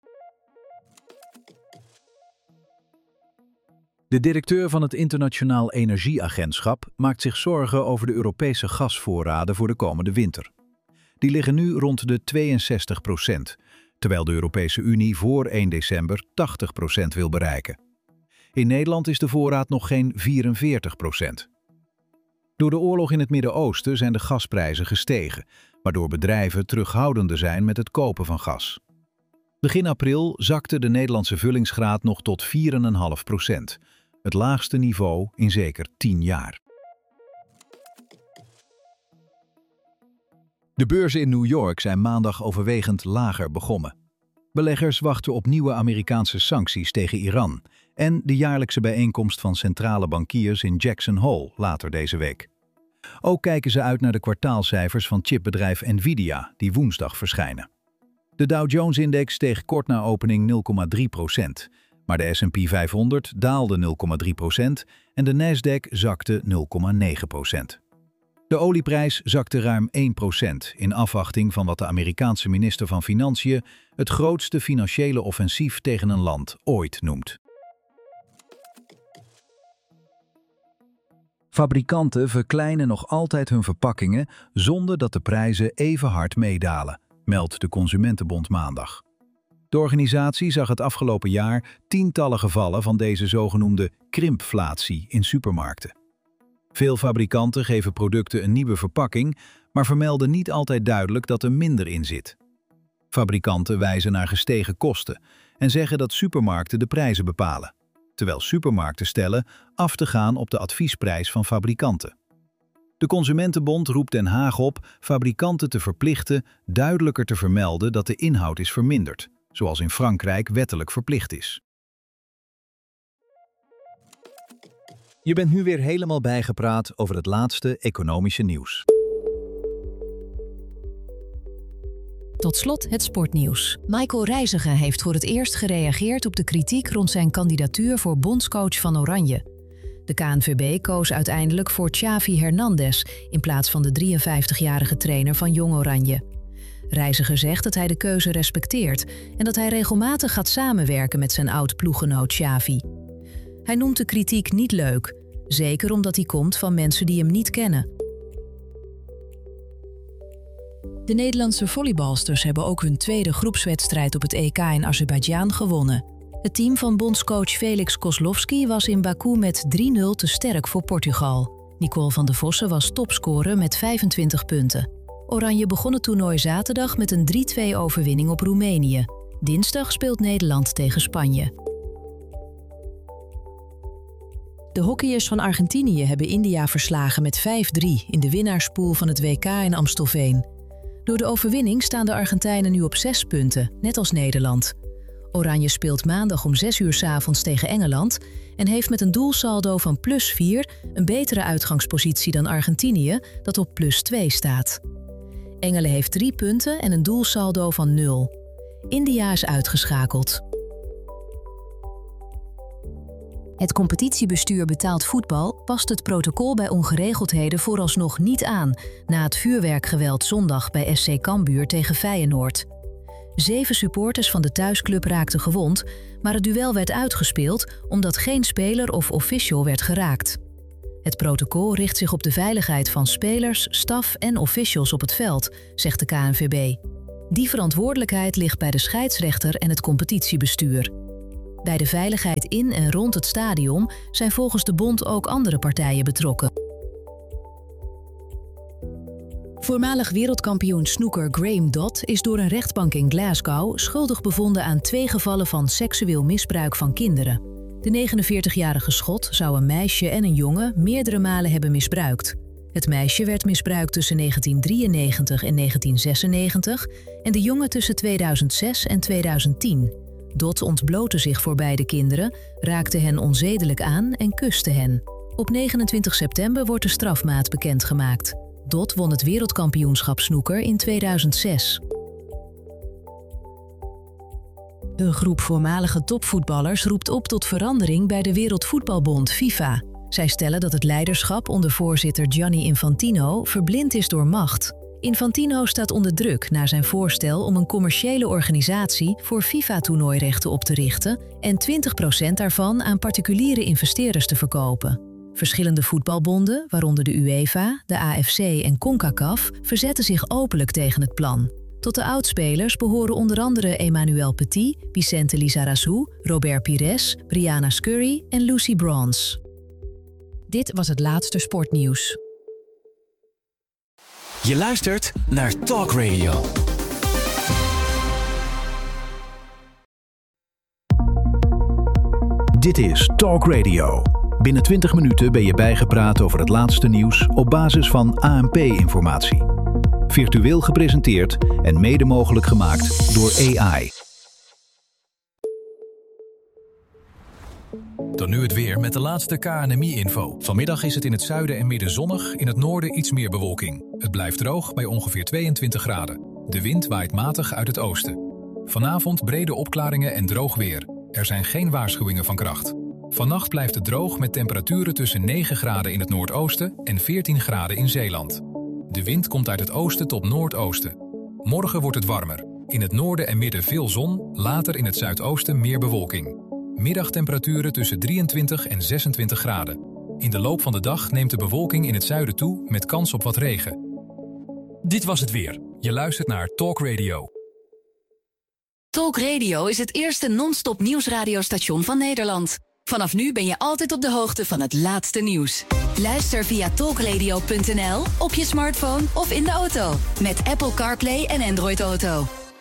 De directeur van het Internationaal Energieagentschap maakt zich zorgen over de Europese gasvoorraden voor de komende winter. Die liggen nu rond de 62%, terwijl de Europese Unie voor 1 december 80% wil bereiken. In Nederland is de voorraad nog geen 44%. Door de oorlog in het Midden-Oosten zijn de gasprijzen gestegen, waardoor bedrijven terughoudender zijn met het kopen van gas. Begin april zakte de Nederlandse vullingsgraad nog tot 4,5%, het laagste niveau in zeker 10 jaar. De beurzen in New York zijn maandag overwegend lager begonnen. Beleggers wachten op nieuwe Amerikaanse sancties tegen Iran en de jaarlijkse bijeenkomst van centrale bankiers in Jackson Hole later deze week. Ook kijken ze uit naar de kwartaalcijfers van chipbedrijf Nvidia, die woensdag verschijnen. De Dow Jones-index steeg kort na opening 0,3%, maar de S&P 500 daalde 0,3% en de Nasdaq zakte 0,9%. De olieprijs zakte ruim 1% in afwachting van wat de Amerikaanse minister van Financiën het grootste financiële offensief tegen een land ooit noemt. Fabrikanten verkleinen nog altijd hun verpakkingen zonder dat de prijzen even hard meedalen, meldt de Consumentenbond maandag. De organisatie zag het afgelopen jaar tientallen gevallen van deze zogenoemde krimpflatie in supermarkten. Veel fabrikanten geven producten een nieuwe verpakking, maar vermelden niet altijd duidelijk dat er minder in zit. Fabrikanten wijzen naar gestegen kosten en zeggen dat supermarkten de prijzen bepalen, terwijl supermarkten stellen af te gaan op de adviesprijs van fabrikanten. De Consumentenbond roept Den Haag op fabrikanten te verplichten duidelijker te vermelden dat de inhoud is verminderd, zoals in Frankrijk wettelijk verplicht is. Je bent nu weer helemaal bijgepraat over het laatste economische nieuws. Tot slot het sportnieuws. Michael Reiziger heeft voor het eerst gereageerd op de kritiek rond zijn kandidatuur voor bondscoach van Oranje. De KNVB koos uiteindelijk voor Xavi Hernandez in plaats van de 53-jarige trainer van Jong Oranje. Reiziger zegt dat hij de keuze respecteert en dat hij regelmatig gaat samenwerken met zijn oud-ploeggenoot Xavi. Hij noemt de kritiek niet leuk, zeker omdat die komt van mensen die hem niet kennen. De Nederlandse volleybalsters hebben ook hun tweede groepswedstrijd op het EK in Azerbeidzjan gewonnen. Het team van bondscoach Felix Kozlowski was in Baku met 3-0 te sterk voor Portugal. Nicole van der Vossen was topscorer met 25 punten. Oranje begon het toernooi zaterdag met een 3-2 overwinning op Roemenië. Dinsdag speelt Nederland tegen Spanje. De hockeyers van Argentinië hebben India verslagen met 5-3 in de winnaarspool van het WK in Amstelveen. Door de overwinning staan de Argentijnen nu op 6 punten, net als Nederland. Oranje speelt maandag om 6 uur 's avonds tegen Engeland en heeft met een doelsaldo van +4 een betere uitgangspositie dan Argentinië, dat op +2 staat. Engelen heeft 3 punten en een doelsaldo van 0. India is uitgeschakeld. Het competitiebestuur betaald voetbal past het protocol bij ongeregeldheden vooralsnog niet aan na het vuurwerkgeweld zondag bij SC Cambuur tegen Feyenoord. 7 supporters van de thuisclub raakten gewond, maar het duel werd uitgespeeld omdat geen speler of official werd geraakt. Het protocol richt zich op de veiligheid van spelers, staf en officials op het veld, zegt de KNVB. Die verantwoordelijkheid ligt bij de scheidsrechter en het competitiebestuur. Bij de veiligheid in en rond het stadion zijn volgens de bond ook andere partijen betrokken. Voormalig wereldkampioen snooker Graham Dodd is door een rechtbank in Glasgow schuldig bevonden aan 2 gevallen van seksueel misbruik van kinderen. De 49-jarige Schot zou een meisje en een jongen meerdere malen hebben misbruikt. Het meisje werd misbruikt tussen 1993 en 1996 en de jongen tussen 2006 en 2010. Dodd ontblootte zich voor beide kinderen, raakte hen onzedelijk aan en kuste hen. Op 29 september wordt de strafmaat bekendgemaakt. Dodd won het wereldkampioenschap snooker in 2006. Een groep voormalige topvoetballers roept op tot verandering bij de Wereldvoetbalbond FIFA. Zij stellen dat het leiderschap onder voorzitter Gianni Infantino verblind is door macht. Infantino staat onder druk na zijn voorstel om een commerciële organisatie voor FIFA-toernooirechten op te richten en 20% daarvan aan particuliere investeerders te verkopen. Verschillende voetbalbonden, waaronder de UEFA, de AFC en CONCACAF, verzetten zich openlijk tegen het plan. Tot de oudspelers behoren onder andere Emmanuel Petit, Vicente Lizarazu, Robert Pires, Brianna Scurry en Lucy Bronze. Dit was het laatste sportnieuws. Je luistert naar Talk Radio. Dit is Talk Radio. Binnen 20 minuten ben je bijgepraat over het laatste nieuws op basis van ANP-informatie. Virtueel gepresenteerd en mede mogelijk gemaakt door AI. Dan nu het weer met de laatste KNMI-info. Vanmiddag is het in het zuiden en midden zonnig, in het noorden iets meer bewolking. Het blijft droog bij ongeveer 22 graden. De wind waait matig uit het oosten. Vanavond brede opklaringen en droog weer. Er zijn geen waarschuwingen van kracht. Vannacht blijft het droog met temperaturen tussen 9 graden in het noordoosten en 14 graden in Zeeland. De wind komt uit het oosten tot noordoosten. Morgen wordt het warmer. In het noorden en midden veel zon, later in het zuidoosten meer bewolking. Middagtemperaturen tussen 23 en 26 graden. In de loop van de dag neemt de bewolking in het zuiden toe met kans op wat regen. Dit was het weer. Je luistert naar Talk Radio. Talk Radio is het eerste non-stop nieuwsradiostation van Nederland. Vanaf nu ben je altijd op de hoogte van het laatste nieuws. Luister via talkradio.nl, op je smartphone of in de auto. Met Apple CarPlay en Android Auto.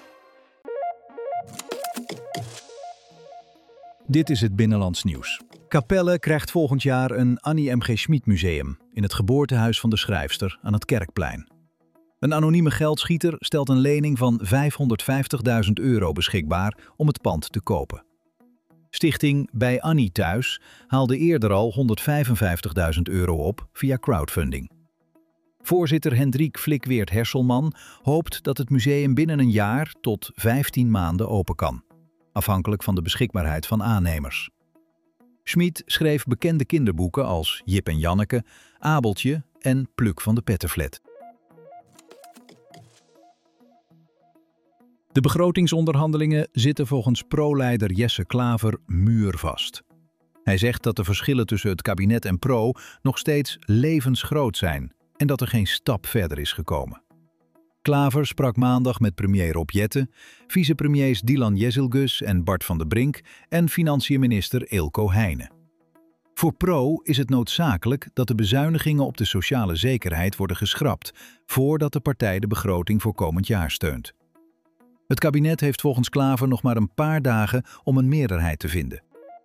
Dit is het Binnenlands Nieuws. Capelle krijgt volgend jaar een Annie M.G. Schmid museum in het geboortehuis van de schrijfster aan het Kerkplein. Een anonieme geldschieter stelt een lening van €550.000 beschikbaar om het pand te kopen. Stichting Bij Annie Thuis haalde eerder al €155.000 op via crowdfunding. Voorzitter Hendrik Flikweert-Herselman hoopt dat het museum binnen een jaar tot 15 maanden open kan, afhankelijk van de beschikbaarheid van aannemers. Schmid schreef bekende kinderboeken als Jip en Janneke, Abeltje en Pluk van de Pettenflat. De begrotingsonderhandelingen zitten volgens pro-leider Jesse Klaver muurvast. Hij zegt dat de verschillen tussen het kabinet en Pro nog steeds levensgroot zijn en dat er geen stap verder is gekomen. Klaver sprak maandag met premier Rob Jetten, vicepremiers Dylan Jezielgus en Bart van den Brink en financiënminister Eelco Heijnen. Voor Pro is het noodzakelijk dat de bezuinigingen op de sociale zekerheid worden geschrapt voordat de partij de begroting voor komend jaar steunt. Het kabinet heeft volgens Klaver nog maar een paar dagen om een meerderheid te vinden.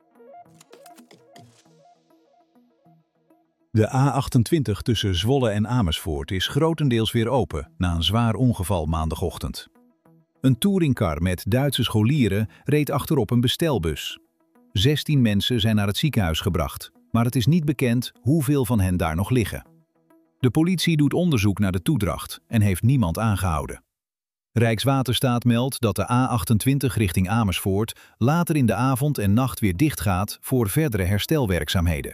De A28 tussen Zwolle en Amersfoort is grotendeels weer open na een zwaar ongeval maandagochtend. Een touringcar met Duitse scholieren reed achterop een bestelbus. 16 mensen zijn naar het ziekenhuis gebracht, maar het is niet bekend hoeveel van hen daar nog liggen. De politie doet onderzoek naar de toedracht en heeft niemand aangehouden. Rijkswaterstaat meldt dat de A28 richting Amersfoort later in de avond en nacht weer dichtgaat voor verdere herstelwerkzaamheden.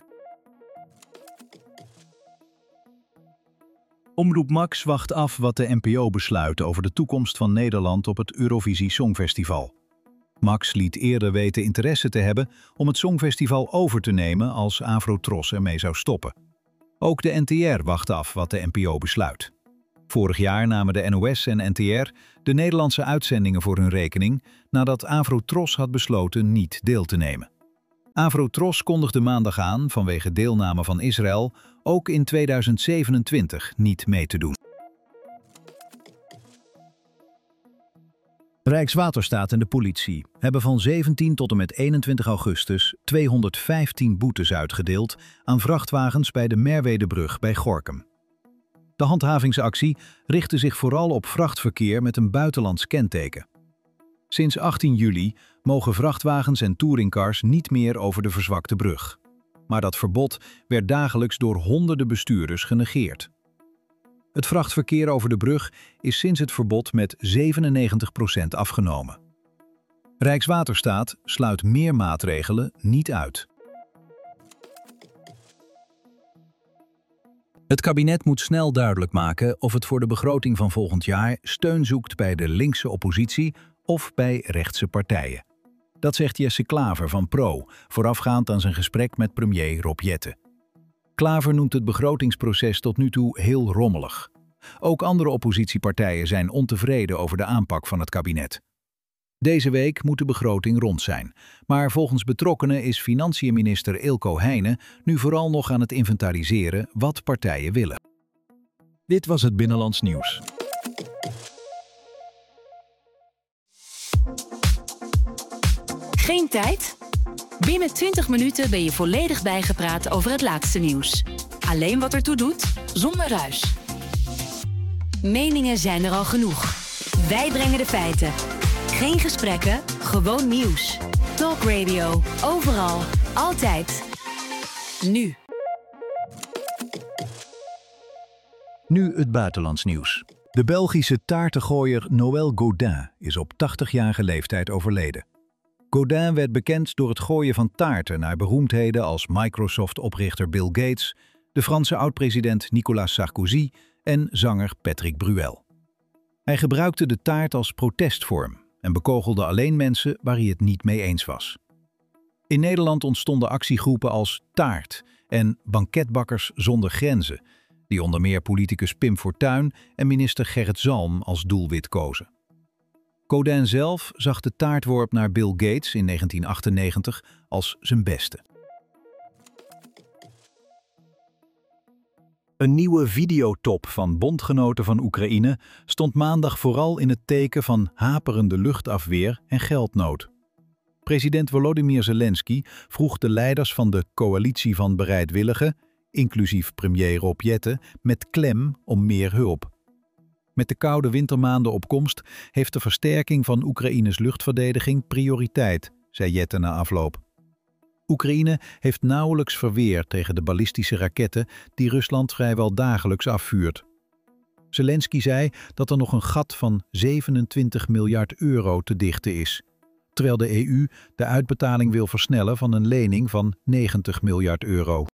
Omroep Max wacht af wat de NPO besluit over de toekomst van Nederland op het Eurovisie Songfestival. Max liet eerder weten interesse te hebben om het Songfestival over te nemen als Afro-Tros ermee zou stoppen. Ook de NTR wacht af wat de NPO besluit. Vorig jaar namen de NOS en NTR de Nederlandse uitzendingen voor hun rekening nadat Afro-Tros had besloten niet deel te nemen. Afro-Tros kondigde maandag aan vanwege deelname van Israël ook in 2027 niet mee te doen. Rijkswaterstaat en de politie hebben van 17 tot en met 21 augustus 215 boetes uitgedeeld aan vrachtwagens bij de Merwedebrug bij Gorinchem. De handhavingsactie richtte zich vooral op vrachtverkeer met een buitenlands kenteken. Sinds 18 juli mogen vrachtwagens en touringcars niet meer over de verzwakte brug. Maar dat verbod werd dagelijks door honderden bestuurders genegeerd. Het vrachtverkeer over de brug is sinds het verbod met 97% afgenomen. Rijkswaterstaat sluit meer maatregelen niet uit. Het kabinet moet snel duidelijk maken of het voor de begroting van volgend jaar steun zoekt bij de linkse oppositie of bij rechtse partijen. Dat zegt Jesse Klaver van Pro, voorafgaand aan zijn gesprek met premier Rob Jetten. Klaver noemt het begrotingsproces tot nu toe heel rommelig. Ook andere oppositiepartijen zijn ontevreden over de aanpak van het kabinet. Deze week moet de begroting rond zijn, maar volgens betrokkenen is financiënminister Eelco Heijnen nu vooral nog aan het inventariseren wat partijen willen. Dit was het Binnenlands Nieuws. Geen tijd? Binnen 20 minuten ben je volledig bijgepraat over het laatste nieuws. Alleen wat ertoe doet, zonder ruis. Meningen zijn er al genoeg. Wij brengen de feiten. Geen gesprekken, gewoon nieuws. Talk Radio, overal, altijd. Nu. Nu het buitenlands nieuws. De Belgische taartengooier Noël Godin is op 80-jarige leeftijd overleden. Godin werd bekend door het gooien van taarten naar beroemdheden als Microsoft-oprichter Bill Gates, de Franse oud-president Nicolas Sarkozy en zanger Patrick Bruel. Hij gebruikte de taart als protestvorm en bekogelde alleen mensen waar hij het niet mee eens was. In Nederland ontstonden actiegroepen als Taart en Banketbakkers zonder grenzen, die onder meer politicus Pim Fortuyn en minister Gerrit Zalm als doelwit kozen. Godin zelf zag de taartworp naar Bill Gates in 1998 als zijn beste. Een nieuwe videotop van bondgenoten van Oekraïne stond maandag vooral in het teken van haperende luchtafweer en geldnood. President Volodymyr Zelensky vroeg de leiders van de coalitie van bereidwilligen, inclusief premier Rob Jetten, met klem om meer hulp. Met de koude wintermaanden op komst heeft de versterking van Oekraïnes luchtverdediging prioriteit, zei Jetten na afloop. Oekraïne heeft nauwelijks verweer tegen de ballistische raketten die Rusland vrijwel dagelijks afvuurt. Zelensky zei dat er nog een gat van 27 miljard euro te dichten is, terwijl de EU de uitbetaling wil versnellen van een lening van 90 miljard euro.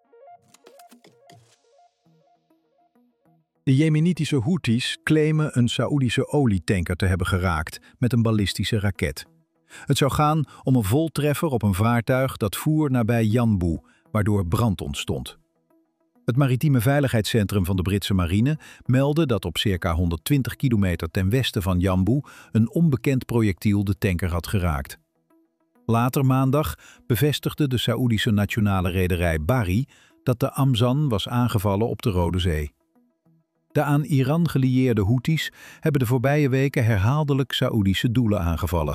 De Jemenitische Houthis claimen een Saoedische olietanker te hebben geraakt met een ballistische raket. Het zou gaan om een voltreffer op een vaartuig dat voer nabij Yanbu, waardoor brand ontstond. Het Maritieme Veiligheidscentrum van de Britse marine meldde dat op circa 120 kilometer ten westen van Yanbu een onbekend projectiel de tanker had geraakt. Later maandag bevestigde de Saoedische nationale rederij Bahri dat de Amzan was aangevallen op de Rode Zee. De aan Iran gelieerde Houthis hebben de voorbije weken herhaaldelijk Saoedische doelen aangevallen.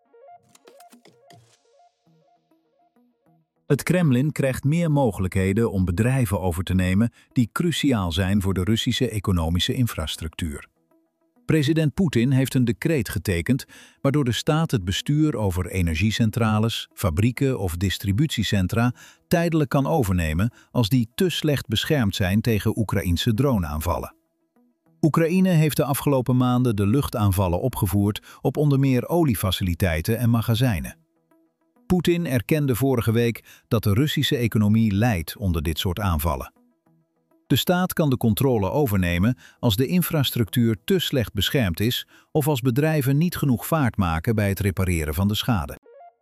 Het Kremlin krijgt meer mogelijkheden om bedrijven over te nemen die cruciaal zijn voor de Russische economische infrastructuur. President Poetin heeft een decreet getekend waardoor de staat het bestuur over energiecentrales, fabrieken of distributiecentra tijdelijk kan overnemen als die te slecht beschermd zijn tegen Oekraïnse droneaanvallen. Oekraïne heeft de afgelopen maanden de luchtaanvallen opgevoerd op onder meer oliefaciliteiten en magazijnen. Poetin erkende vorige week dat de Russische economie lijdt onder dit soort aanvallen. De staat kan de controle overnemen als de infrastructuur te slecht beschermd is of als bedrijven niet genoeg vaart maken bij het repareren van de schade.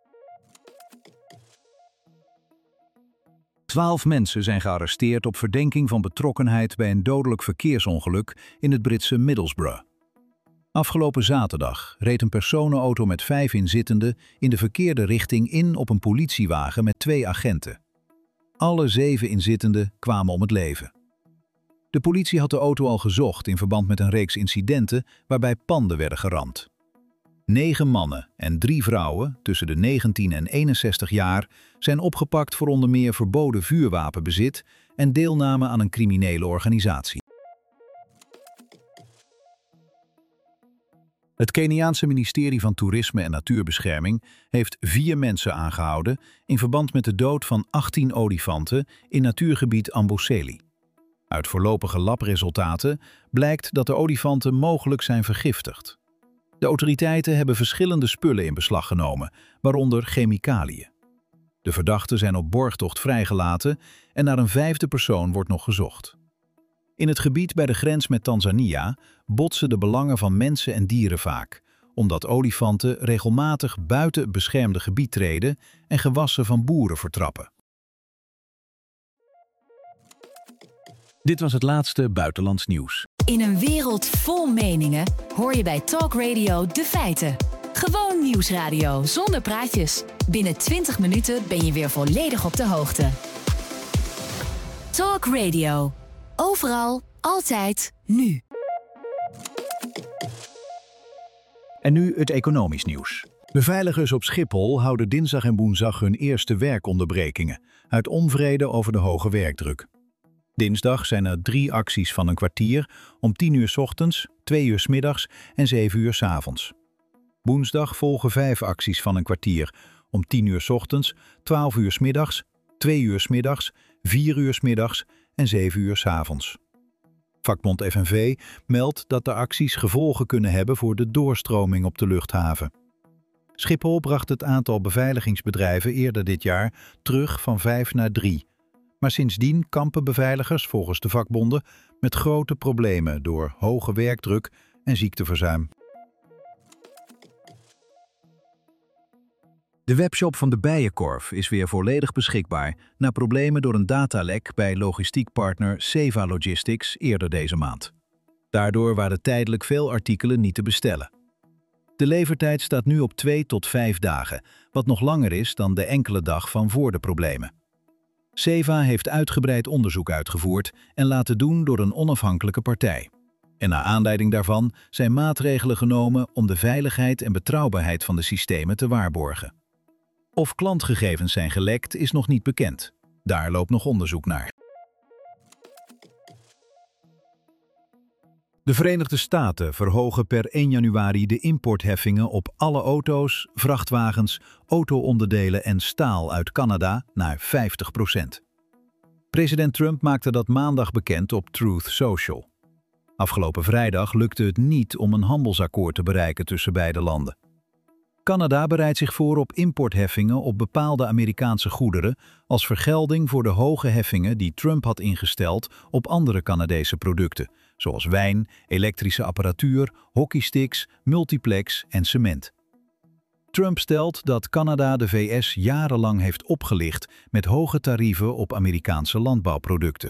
12 mensen zijn gearresteerd op verdenking van betrokkenheid bij een dodelijk verkeersongeluk in het Britse Middlesbrough. Afgelopen zaterdag reed een personenauto met 5 inzittenden in de verkeerde richting in op een politiewagen met 2 agenten. Alle 7 inzittenden kwamen om het leven. De politie had de auto al gezocht in verband met een reeks incidenten waarbij panden werden geramd. 9 mannen en 3 vrouwen tussen de 19 en 61 jaar zijn opgepakt voor onder meer verboden vuurwapenbezit en deelname aan een criminele organisatie. Het Keniaanse ministerie van Toerisme en Natuurbescherming heeft 4 mensen aangehouden in verband met de dood van 18 olifanten in natuurgebied Amboseli. Uit voorlopige labresultaten blijkt dat de olifanten mogelijk zijn vergiftigd. De autoriteiten hebben verschillende spullen in beslag genomen, waaronder chemicaliën. De verdachten zijn op borgtocht vrijgelaten en naar een 5e persoon wordt nog gezocht. In het gebied bij de grens met Tanzania botsen de belangen van mensen en dieren vaak, omdat olifanten regelmatig buiten het beschermde gebied treden en gewassen van boeren vertrappen. Dit was het laatste buitenlands nieuws. In een wereld vol meningen hoor je bij Talk Radio de feiten. Gewoon nieuwsradio zonder praatjes. Binnen 20 minuten ben je weer volledig op de hoogte. Talk Radio. Overal, altijd, nu. En nu het economisch nieuws. Beveiligers op Schiphol houden dinsdag en woensdag hun eerste werkonderbrekingen uit onvrede over de hoge werkdruk. Dinsdag zijn er 3 acties van een kwartier om 10 uur 's ochtends, 2 uur 's middags en 7 uur 's avonds. Woensdag volgen 5 acties van een kwartier om 10 uur 's ochtends, 12 uur 's middags, 2 uur 's middags, 4 uur 's middags en 7 uur 's avonds. Vakbond FNV meldt dat de acties gevolgen kunnen hebben voor de doorstroming op de luchthaven. Schiphol bracht het aantal beveiligingsbedrijven eerder dit jaar terug van 5 naar 3. Maar sindsdien kampen beveiligers volgens de vakbonden met grote problemen door hoge werkdruk en ziekteverzuim. De webshop van de Bijenkorf is weer volledig beschikbaar na problemen door een datalek bij logistiekpartner Seva Logistics eerder deze maand. Daardoor waren tijdelijk veel artikelen niet te bestellen. De levertijd staat nu op 2 tot 5 dagen, wat nog langer is dan de enkele dag van voor de problemen. Seva heeft uitgebreid onderzoek uitgevoerd en laten doen door een onafhankelijke partij. En naar aanleiding daarvan zijn maatregelen genomen om de veiligheid en betrouwbaarheid van de systemen te waarborgen. Of klantgegevens zijn gelekt is nog niet bekend. Daar loopt nog onderzoek naar. De Verenigde Staten verhogen per 1 januari de importheffingen op alle auto's, vrachtwagens, auto-onderdelen en staal uit Canada naar 50%. President Trump maakte dat maandag bekend op Truth Social. Afgelopen vrijdag lukte het niet om een handelsakkoord te bereiken tussen beide landen. Canada bereidt zich voor op importheffingen op bepaalde Amerikaanse goederen als vergelding voor de hoge heffingen die Trump had ingesteld op andere Canadese producten, zoals wijn, elektrische apparatuur, hockeysticks, multiplex en cement. Trump stelt dat Canada de VS jarenlang heeft opgelicht met hoge tarieven op Amerikaanse landbouwproducten.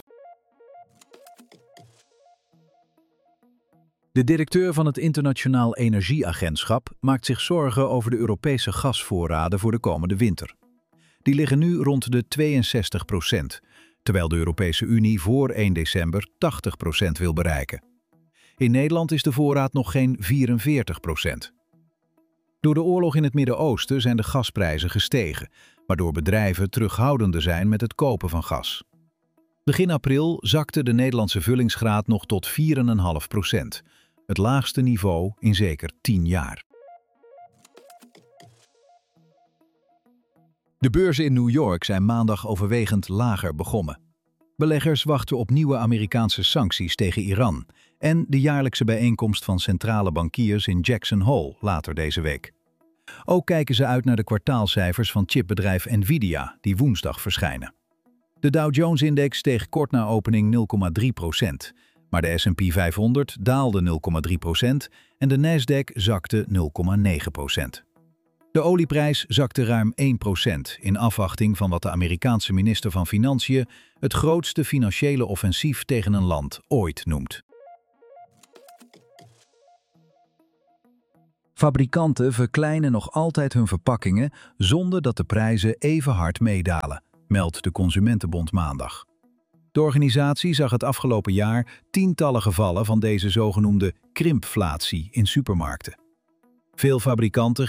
De directeur van het Internationaal Energieagentschap maakt zich zorgen over de Europese gasvoorraden voor de komende winter. Die liggen nu rond de 62%, terwijl de Europese Unie voor 1 december 80% wil bereiken. In Nederland is de voorraad nog geen 44%. Door de oorlog in het Midden-Oosten zijn de gasprijzen gestegen, waardoor bedrijven terughoudender zijn met het kopen van gas. Begin april zakte de Nederlandse vullingsgraad nog tot 4,5%, het laagste niveau in zeker 10 jaar. De beurzen in New York zijn maandag overwegend lager begonnen. Beleggers wachten op nieuwe Amerikaanse sancties tegen Iran en de jaarlijkse bijeenkomst van centrale bankiers in Jackson Hole later deze week. Ook kijken ze uit naar de kwartaalcijfers van chipbedrijf Nvidia, die woensdag verschijnen. De Dow Jones-index steeg kort na opening 0,3%, maar de S&P 500 daalde 0,3% en de Nasdaq zakte 0,9%. De olieprijs zakte ruim 1% in afwachting van wat de Amerikaanse minister van Financiën het grootste financiële offensief tegen een land ooit noemt. Fabrikanten verkleinen nog altijd hun verpakkingen zonder dat de prijzen even hard meedalen, meldt de Consumentenbond maandag. De organisatie zag het afgelopen jaar tientallen gevallen van deze zogenoemde krimpflatie in supermarkten. Veel fabrikanten